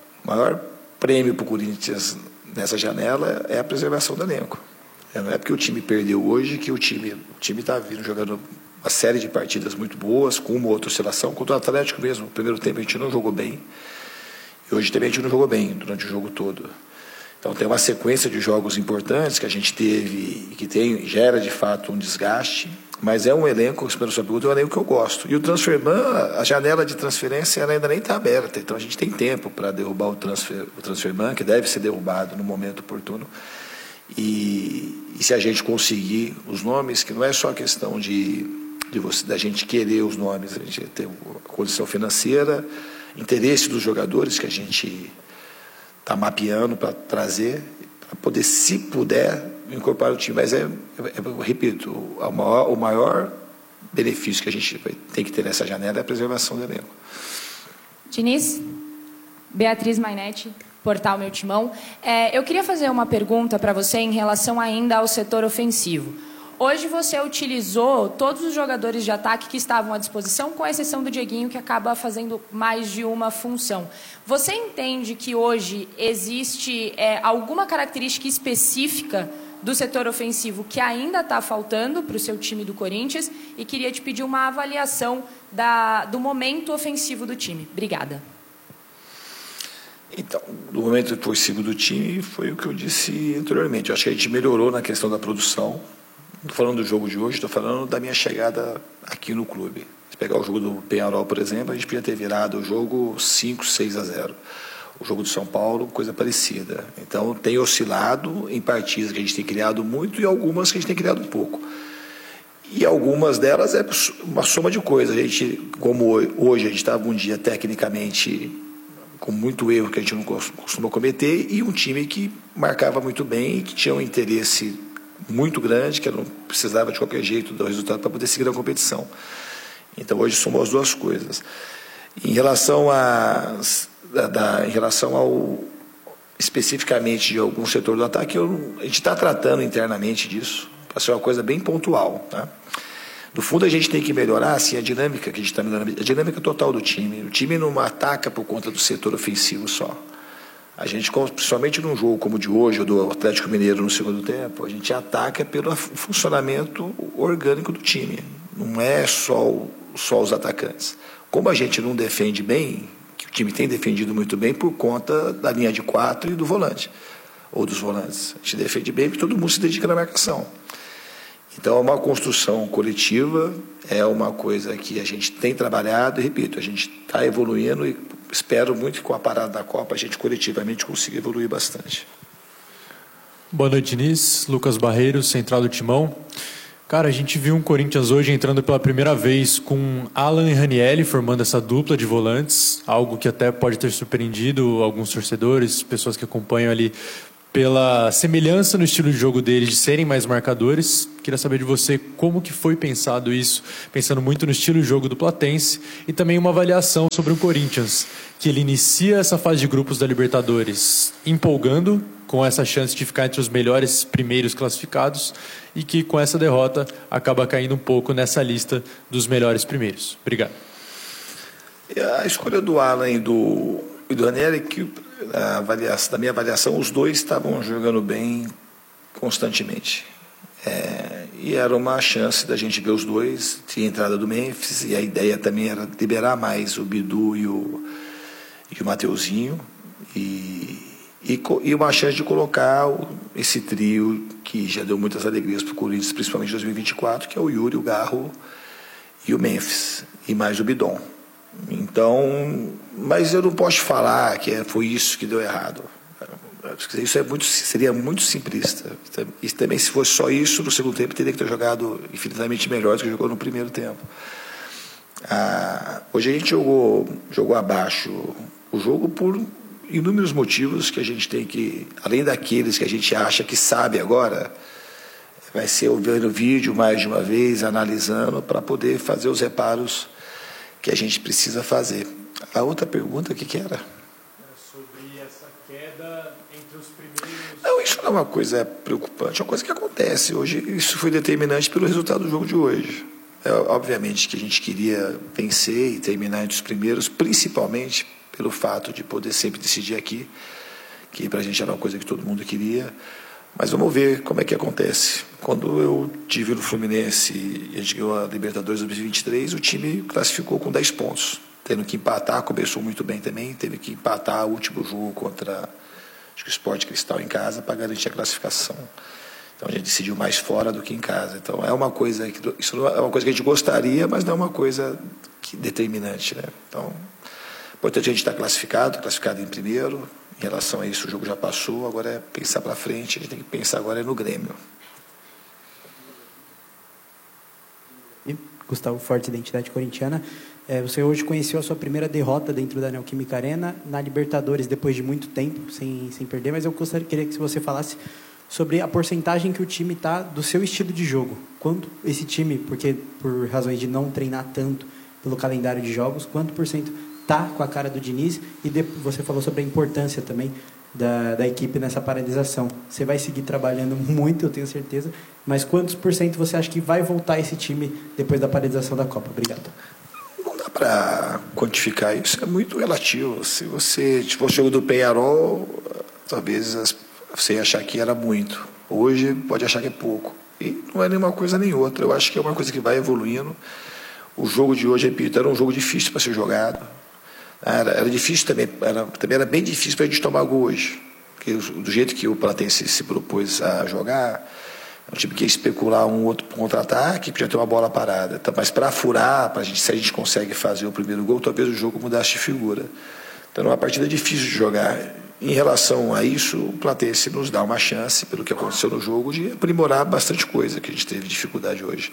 prêmio para o Corinthians nessa janela é a preservação do elenco. Não é porque o time perdeu hoje que o time está vindo jogando uma série de partidas muito boas, com uma ou outra oscilação. Contra o Atlético mesmo, no primeiro tempo a gente não jogou bem, e hoje também a gente não jogou bem durante o jogo todo. Então tem uma sequência de jogos importantes que a gente teve, que gera de fato um desgaste, mas é um elenco, respondendo a sua pergunta, é um elenco que eu gosto. E o transfer ban, a janela de transferência ela ainda nem está aberta, então a gente tem tempo para derrubar o transfer ban, que deve ser derrubado no momento oportuno. E se a gente conseguir os nomes, que não é só questão da gente querer os nomes, a gente tem a condição financeira, interesse dos jogadores que a gente está mapeando para trazer, para poder, se puder, incorporar o time. Mas eu repito, o maior benefício que a gente tem que ter nessa janela é a preservação do elenco.
Diniz, Beatriz Mainetti, Portal Meu Timão. Eu queria fazer uma pergunta para você em relação ainda ao setor ofensivo. Hoje você utilizou todos os jogadores de ataque que estavam à disposição, com exceção do Dieguinho, que acaba fazendo mais de uma função. Você entende que hoje existe alguma característica específica do setor ofensivo que ainda está faltando para o seu time do Corinthians? E queria te pedir uma avaliação do momento ofensivo do time. Obrigada.
Então, do momento ofensivo do time foi o que eu disse anteriormente. Eu acho que a gente melhorou na questão da produção. Não estou falando do jogo de hoje, estou falando da minha chegada aqui no clube. Se pegar o jogo do Peñarol, por exemplo, a gente podia ter virado o jogo 5-6-0. O jogo do São Paulo, coisa parecida. Então, tem oscilado em partidas que a gente tem criado muito e algumas que a gente tem criado pouco. E algumas delas é uma soma de coisas. A gente, como hoje, a gente estava um dia tecnicamente com muito erro que a gente não costuma cometer, e um time que marcava muito bem e que tinha um interesse muito grande, que não precisava de qualquer jeito do resultado para poder seguir a competição. Então hoje somos as duas coisas. Em relação ao especificamente de algum setor do ataque, a gente está tratando internamente disso, para ser uma coisa bem pontual, tá? No fundo, a gente tem que melhorar assim, a dinâmica que a gente está melhorando, a dinâmica total do time. O time não ataca por conta do setor ofensivo só. A gente, principalmente num jogo como o de hoje, ou do Atlético Mineiro no segundo tempo, a gente ataca pelo funcionamento orgânico do time. Não é só os atacantes. Como a gente não defende bem, que o time tem defendido muito bem por conta da linha de 4 e do volante, ou dos volantes. A gente defende bem porque todo mundo se dedica na marcação. Então, é uma construção coletiva, é uma coisa que a gente tem trabalhado, e repito, a gente está evoluindo e espero muito que com a parada da Copa a gente coletivamente consiga evoluir bastante.
Boa noite, Diniz. Lucas Barreiros, Central do Timão. Cara, a gente viu um Corinthians hoje entrando pela primeira vez com Alan e Ranieri formando essa dupla de volantes, algo que até pode ter surpreendido alguns torcedores, pessoas que acompanham ali pela semelhança no estilo de jogo deles de serem mais marcadores. Queria saber de você como que foi pensado isso, pensando muito no estilo de jogo do Platense e também uma avaliação sobre o Corinthians, que ele inicia essa fase de grupos da Libertadores empolgando, com essa chance de ficar entre os melhores primeiros classificados e que com essa derrota acaba caindo um pouco nessa lista dos melhores primeiros. Obrigado.
A escolha do Alan e do Ranieri, que da minha avaliação, os dois estavam jogando bem constantemente. E era uma chance da gente ver os dois. Tinha a entrada do Memphis e a ideia também era liberar mais o Bidu e o Mateuzinho e uma chance de colocar esse trio que já deu muitas alegrias para o Corinthians, principalmente em 2024, que é o Yuri, o Garro e o Memphis, e mais o Bidon. Então, mas eu não posso falar que foi isso que deu errado. Isso seria muito simplista. E também, se fosse só isso, no segundo tempo teria que ter jogado infinitamente melhor do que jogou no primeiro tempo. Hoje a gente jogou abaixo o jogo por inúmeros motivos que a gente tem que, além daqueles que a gente acha que sabe agora, vai ser vendo o vídeo mais de uma vez, analisando, para poder fazer os reparos que a gente precisa fazer. A outra pergunta, o que era?
Era sobre essa queda entre os primeiros...
Não, isso não é uma coisa preocupante, é uma coisa que acontece. Hoje, isso foi determinante pelo resultado do jogo de hoje. Obviamente que a gente queria vencer e terminar entre os primeiros, principalmente pelo fato de poder sempre decidir aqui, que para a gente era uma coisa que todo mundo queria. Mas vamos ver como é que acontece. Quando eu tive no Fluminense e a gente ganhou a Libertadores 2023, o time classificou com 10 pontos. Tendo que empatar, começou muito bem também, teve que empatar o último jogo contra acho que o Sport Cristal em casa para garantir a classificação. Então a gente decidiu mais fora do que em casa. Então é uma coisa que isso não é uma coisa que a gente gostaria, mas não é uma coisa determinante, né? Então, importante a gente estar classificado em primeiro. Em relação a isso, o jogo já passou, agora é pensar para frente, a gente tem que pensar agora no Grêmio.
Gustavo Forte, Identidade Corintiana. Você hoje conheceu a sua primeira derrota dentro da Neoquímica Arena, na Libertadores, depois de muito tempo, sem perder, mas eu queria que você falasse sobre a porcentagem que o time está do seu estilo de jogo. Quanto esse time, porque por razões de não treinar tanto pelo calendário de jogos, quanto por cento está com a cara do Diniz? E você falou sobre a importância também da equipe nessa paralisação. Você vai seguir trabalhando muito, eu tenho certeza, mas quantos por cento você acha que vai voltar esse time depois da paralisação da Copa? Obrigado.
Não dá para quantificar isso, é muito relativo. Se você for o jogo do Peñarol, talvez você ia achar que era muito. Hoje pode achar que é pouco. E não é nenhuma coisa nem outra. Eu acho que é uma coisa que vai evoluindo. O jogo de hoje, repito, era um jogo difícil para ser jogado. Era difícil também era bem difícil para a gente tomar gol hoje. Porque do jeito que o Platense se propôs a jogar, é um time que ia especular um outro contra-ataque, podia ter uma bola parada. Então, mas para furar, se a gente consegue fazer o primeiro gol, talvez o jogo mudasse de figura. Então é uma partida difícil de jogar. Em relação a isso, o Platense nos dá uma chance, pelo que aconteceu no jogo, de aprimorar bastante coisa que a gente teve dificuldade hoje.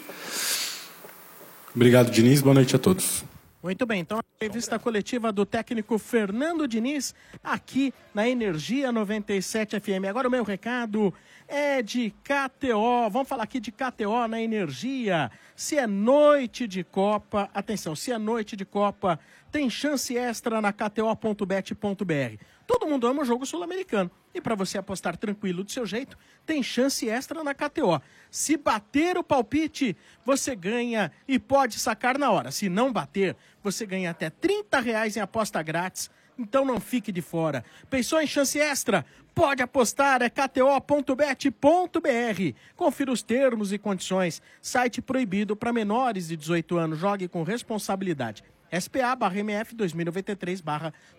Obrigado, Diniz. Boa noite a todos.
Muito bem, então a entrevista coletiva do técnico Fernando Diniz aqui na Energia 97 FM. Agora o meu recado é de KTO. Vamos falar aqui de KTO na Energia. Se é noite de Copa, atenção, se é noite de Copa, tem chance extra na KTO.bet.br. Todo mundo ama o jogo sul-americano. E para você apostar tranquilo do seu jeito, tem chance extra na KTO. Se bater o palpite, você ganha e pode sacar na hora. Se não bater, você ganha até R$30 em aposta grátis. Então não fique de fora. Pensou em chance extra? Pode apostar, é kto.bet.br. Confira os termos e condições. Site proibido para menores de 18 anos. Jogue com responsabilidade. SPA/MF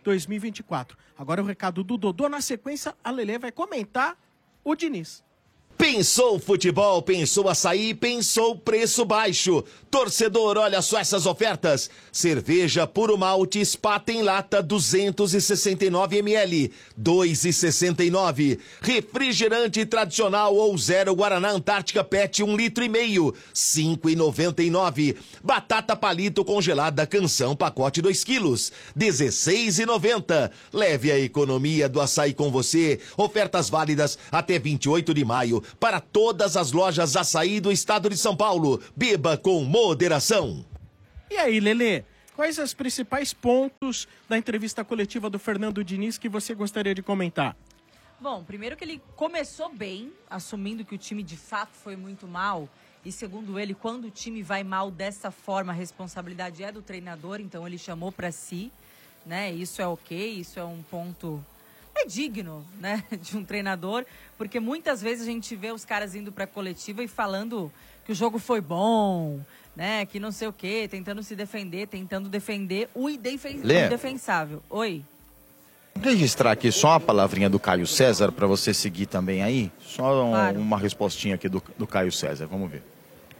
2023/2024. Agora o recado do Dodô. Na sequência, a Lelê vai comentar o Diniz.
Pensou futebol, pensou açaí, pensou preço baixo. Torcedor, olha só essas ofertas. Cerveja Puro Malte Spaten em lata 269 ml, 2,69. Refrigerante tradicional ou zero Guaraná Antártica PET 1,5 litro, 5,99. Batata palito congelada Canção pacote 2 quilos, 16,90. Leve a economia do açaí com você. Ofertas válidas até 28 de maio para todas as lojas açaí do estado de São Paulo. Beba com moderação.
E aí, Lelê, quais os principais pontos da entrevista coletiva do Fernando Diniz que você gostaria de comentar?
Bom, primeiro que ele começou bem, assumindo que o time de fato foi muito mal. E segundo ele, quando o time vai mal dessa forma, a responsabilidade é do treinador, então ele chamou para si, né? Isso é ok, isso é um ponto... é digno, né, de um treinador, porque muitas vezes a gente vê os caras indo para a coletiva e falando que o jogo foi bom, né, que não sei o quê, tentando se defender, tentando defender o indefensável. Oi?
Vou registrar aqui só uma palavrinha do Caio César para você seguir também aí. Só
Claro.
uma respostinha aqui do Caio César. Vamos ver.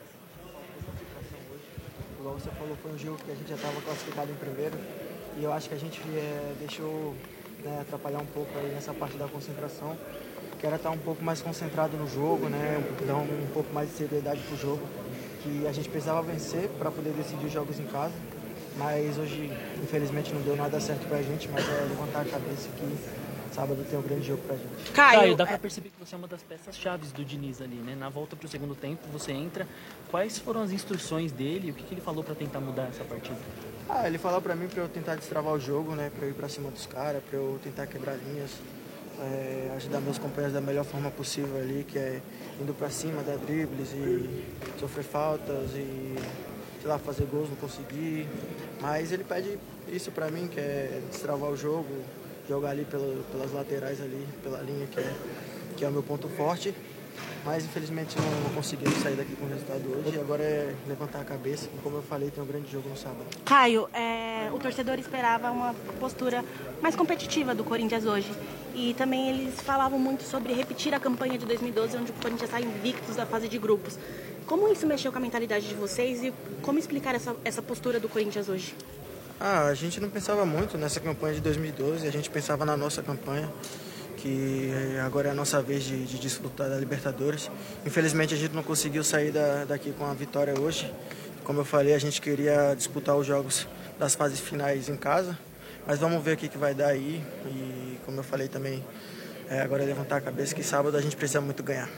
Igual você falou, foi um jogo que a gente já estava classificado em primeiro e eu acho que a gente deixou, né, atrapalhar um pouco aí nessa parte da concentração, que era estar um pouco mais concentrado no jogo, né, dar um pouco mais de seriedade pro jogo, que a gente precisava vencer para poder decidir os jogos em casa, mas hoje infelizmente não deu nada certo pra gente, mas é levantar a cabeça que sábado tem um grande jogo pra gente.
Caio, dá pra perceber que você é uma das peças-chaves do Diniz ali, né? Na volta pro segundo tempo, você entra. Quais foram as instruções dele? O que ele falou pra tentar mudar essa partida?
Ele falou pra mim pra eu tentar destravar o jogo, né? Pra eu ir pra cima dos caras, pra eu tentar quebrar linhas, ajudar meus companheiros da melhor forma possível ali, que é indo pra cima, dar dribles e sofrer faltas e, sei lá, fazer gols, não conseguir. Mas ele pede isso pra mim, que é destravar o jogo, jogar ali pelas laterais ali, pela linha, que é o meu ponto forte. Mas infelizmente não conseguimos sair daqui com o resultado hoje. Agora é levantar a cabeça, e como eu falei, tem um grande jogo no sábado.
Caio, o torcedor esperava uma postura mais competitiva do Corinthians hoje. E também eles falavam muito sobre repetir a campanha de 2012, onde o Corinthians sai invictos da fase de grupos. Como isso mexeu com a mentalidade de vocês e como explicar essa postura do Corinthians hoje?
A gente não pensava muito nessa campanha de 2012, a gente pensava na nossa campanha, que agora é a nossa vez de disputar da Libertadores. Infelizmente a gente não conseguiu sair daqui com a vitória hoje. Como eu falei, a gente queria disputar os jogos das fases finais em casa, mas vamos ver o que vai dar aí. E como eu falei também, agora é levantar a cabeça que sábado a gente precisa muito ganhar.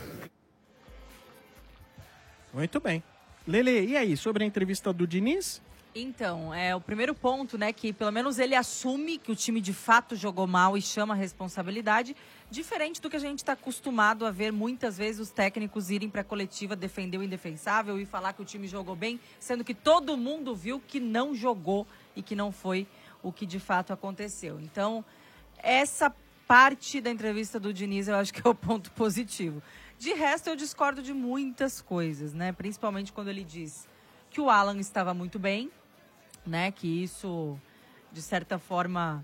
Muito bem. Lelê, e aí, sobre a entrevista do Diniz?
Então, o primeiro ponto, né, que pelo menos ele assume que o time de fato jogou mal e chama a responsabilidade, diferente do que a gente está acostumado a ver muitas vezes os técnicos irem para a coletiva defender o indefensável e falar que o time jogou bem, sendo que todo mundo viu que não jogou e que não foi o que de fato aconteceu. Então, essa parte da entrevista do Diniz eu acho que é o ponto positivo. De resto, eu discordo de muitas coisas, né, principalmente quando ele diz que o Alan estava muito bem, né? Que isso, de certa forma,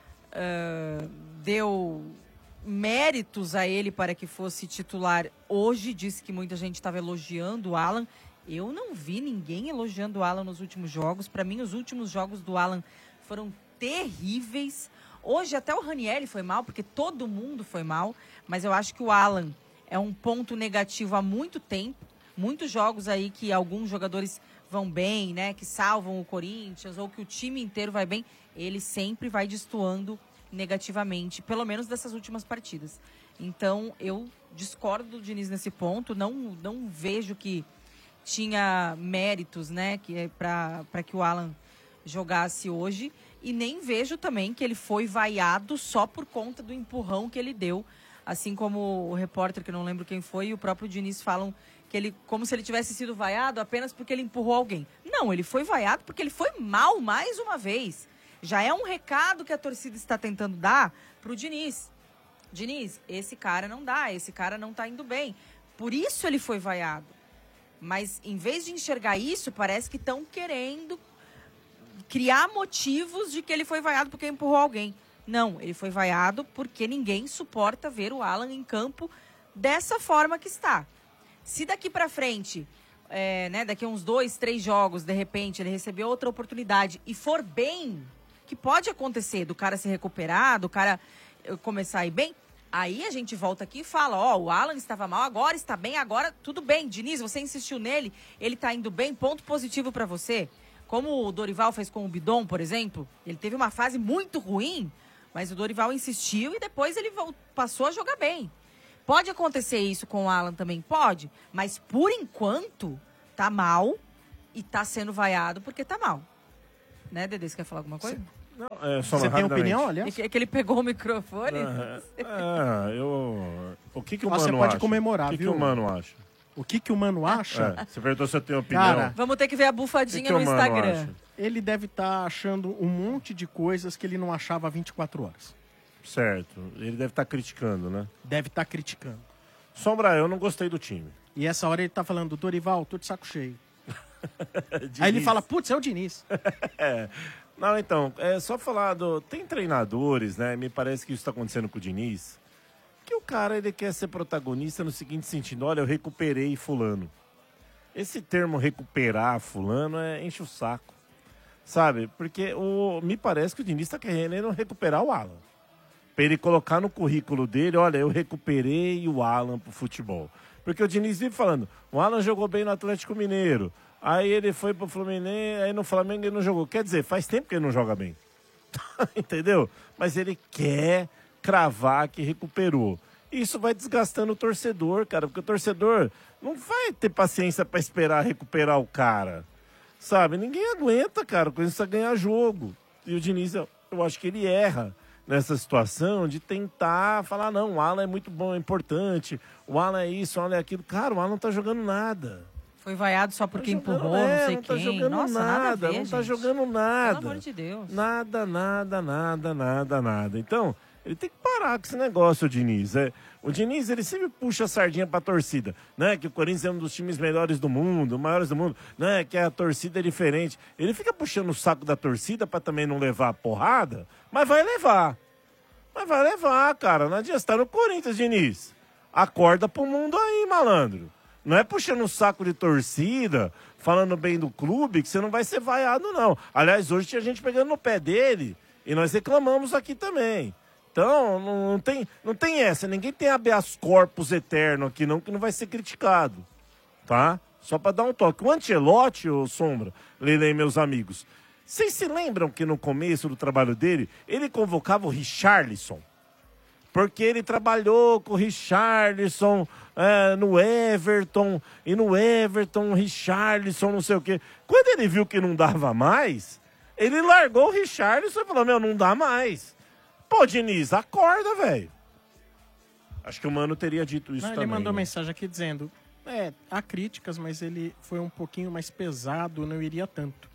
deu méritos a ele para que fosse titular hoje. Disse que muita gente estava elogiando o Alan. Eu não vi ninguém elogiando o Alan nos últimos jogos. Para mim, os últimos jogos do Alan foram terríveis. Hoje até o Ranieri foi mal, porque todo mundo foi mal. Mas eu acho que o Alan é um ponto negativo há muito tempo. Muitos jogos aí que alguns jogadores vão bem, né, que salvam o Corinthians, ou que o time inteiro vai bem, ele sempre vai destoando negativamente, pelo menos dessas últimas partidas. Então, eu discordo do Diniz nesse ponto, não vejo que tinha méritos, né, para que o Alan jogasse hoje, e nem vejo também que ele foi vaiado só por conta do empurrão que ele deu, assim como o repórter, que eu não lembro quem foi, e o próprio Diniz falam que ele, como se ele tivesse sido vaiado apenas porque ele empurrou alguém. Não, ele foi vaiado porque ele foi mal mais uma vez. Já é um recado que a torcida está tentando dar pro Diniz. Diniz, esse cara não dá, esse cara não tá indo bem. Por isso ele foi vaiado. Mas em vez de enxergar isso, parece que estão querendo criar motivos de que ele foi vaiado porque empurrou alguém. Não, ele foi vaiado porque ninguém suporta ver o Alan em campo dessa forma que está. Se daqui para frente, daqui a uns 2, 3 jogos, de repente, ele receber outra oportunidade e for bem, que pode acontecer do cara se recuperar, do cara começar a ir bem, aí a gente volta aqui e fala, o Alan estava mal, agora está bem, agora tudo bem. Diniz, você insistiu nele, ele está indo bem, ponto positivo para você. Como o Dorival fez com o Bidon, por exemplo, ele teve uma fase muito ruim, mas o Dorival insistiu e depois ele passou a jogar bem. Pode acontecer isso com o Alan também? Pode, mas por enquanto tá mal e tá sendo vaiado porque tá mal. Né, Dedê, você quer falar alguma coisa?
Não,
você tem opinião, aliás?
É que ele pegou o microfone?
O que o
Você
Mano
pode
acha?
comemorar,
O que
viu?
o Mano acha?
O que o Mano acha?
Você perguntou se eu tenho opinião.
Cara,
vamos ter que ver a bufadinha
que
no
o Mano
Instagram.
acha?
Ele deve estar achando um monte de coisas que ele não achava há 24 horas.
Certo. Ele deve estar criticando, né?
Deve estar criticando.
Sombra, eu não gostei do time.
E essa hora ele tá falando, Dorival, tô de saco cheio. Aí ele fala, putz, é o Diniz.
Não, então, é só falar Tem treinadores, né? Me parece que isso está acontecendo com o Diniz. Que o cara, ele quer ser protagonista no seguinte sentido. Olha, eu recuperei fulano. Esse termo recuperar fulano enche o saco. Sabe? Porque me parece que o Diniz está querendo recuperar o Alan. Para ele colocar no currículo dele, olha, eu recuperei o Alan pro futebol. Porque o Diniz vive falando, o Alan jogou bem no Atlético Mineiro. Aí ele foi pro Fluminense, aí no Flamengo ele não jogou. Quer dizer, faz tempo que ele não joga bem. Entendeu? Mas ele quer cravar que recuperou. Isso vai desgastando o torcedor, cara. Porque o torcedor não vai ter paciência para esperar recuperar o cara. Sabe? Ninguém aguenta, cara. Com isso, ganhar jogo. E o Diniz, eu acho que ele erra nessa situação de tentar falar, não, o Alan é muito bom, é importante. O Alan é isso, o Alan é aquilo. Cara, o Alan não tá jogando nada.
Foi vaiado só porque empurrou, não sei
não tá
quem.
Jogando
Nossa,
nada,
a ver,
não tá
gente.
jogando nada.
Pelo amor de Deus.
Nada. Então, ele tem que parar com esse negócio, o Diniz. O Diniz, ele sempre puxa a sardinha pra torcida, né? Que o Corinthians é um dos times melhores do mundo, maiores do mundo, né? Que a torcida é diferente. Ele fica puxando o saco da torcida pra também não levar a porrada, mas vai levar. Cara. Não adianta, você tá no Corinthians, Diniz. Acorda pro mundo aí, malandro. Não é puxando o saco de torcida, falando bem do clube, que você não vai ser vaiado, não. Aliás, hoje tinha gente pegando no pé dele e nós reclamamos aqui também. Então, não tem essa. Ninguém tem habeas corpus eterno aqui, não, que não vai ser criticado. Tá? Só pra dar um toque. O Ancelotti, ô Sombra, Lele e meus amigos, vocês se lembram que no começo do trabalho dele, ele convocava o Richarlison? Porque ele trabalhou com o Richarlison no Everton, e no Everton, Richarlison, não sei o quê. Quando ele viu que não dava mais, ele largou o Richarlison e falou, não dá mais. Pô, Diniz, acorda, velho. Acho que o Mano teria dito isso também.
Ele mandou mensagem aqui dizendo, há críticas, mas ele foi um pouquinho mais pesado, não iria tanto.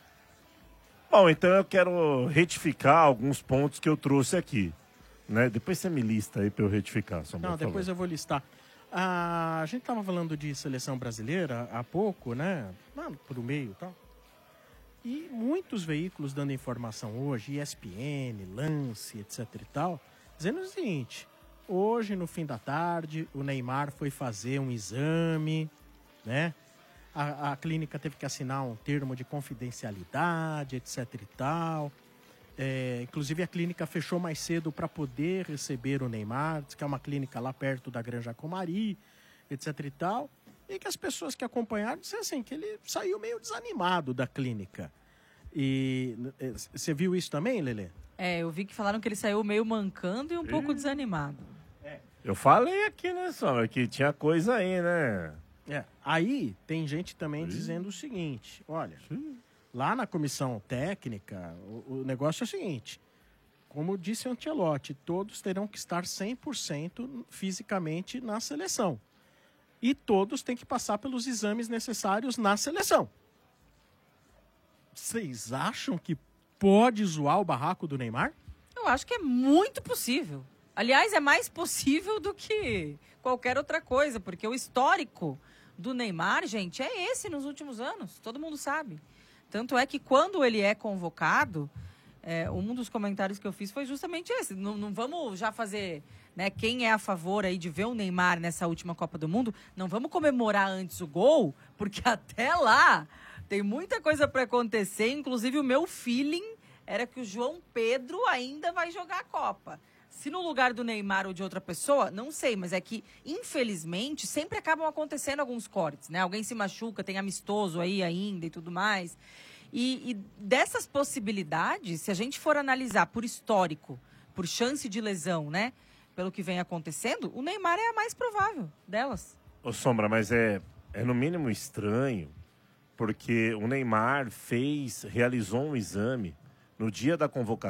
Bom, então eu quero retificar alguns pontos que eu trouxe aqui. Né? Depois você me lista aí para eu retificar.
Não, depois eu vou listar. A gente estava falando de seleção brasileira há pouco, né? Pro meio e tal. E muitos veículos dando informação hoje, ESPN, Lance, etc e tal, dizendo o seguinte, hoje no fim da tarde o Neymar foi fazer um exame, né? A clínica teve que assinar um termo de confidencialidade, etc e tal. Inclusive a clínica fechou mais cedo para poder receber o Neymar, diz que é uma clínica lá perto da Granja Comari, etc e tal. E que as pessoas que acompanharam disseram assim, que ele saiu meio desanimado da clínica. E você viu isso também, Lelê?
Eu vi que falaram que ele saiu meio mancando e um pouco desanimado.
Eu falei aqui, né, Sombra, que tinha coisa aí, né?
Aí tem gente também dizendo o seguinte, olha, lá na comissão técnica, o negócio é o seguinte, como disse o Ancelotti, todos terão que estar 100% fisicamente na seleção. E todos têm que passar pelos exames necessários na seleção. Vocês acham que pode zoar o barraco do Neymar?
Eu acho que é muito possível. Aliás, é mais possível do que qualquer outra coisa, porque o histórico do Neymar, gente, é esse nos últimos anos. Todo mundo sabe. Tanto é que quando ele é convocado, Um dos comentários que eu fiz foi justamente esse. Não vamos já fazer, né, quem é a favor aí de ver o Neymar nessa última Copa do Mundo, não vamos comemorar antes o gol, porque até lá tem muita coisa para acontecer. Inclusive o meu feeling era que o João Pedro ainda vai jogar a Copa. Se no lugar do Neymar ou de outra pessoa, não sei, mas é que, infelizmente, sempre acabam acontecendo alguns cortes, né? Alguém se machuca, tem amistoso aí ainda e tudo mais. E dessas possibilidades, se a gente for analisar por histórico, por chance de lesão, né? Pelo que vem acontecendo, o Neymar é a mais provável delas.
Ô Sombra, mas é no mínimo estranho, porque o Neymar realizou um exame no dia da convocação.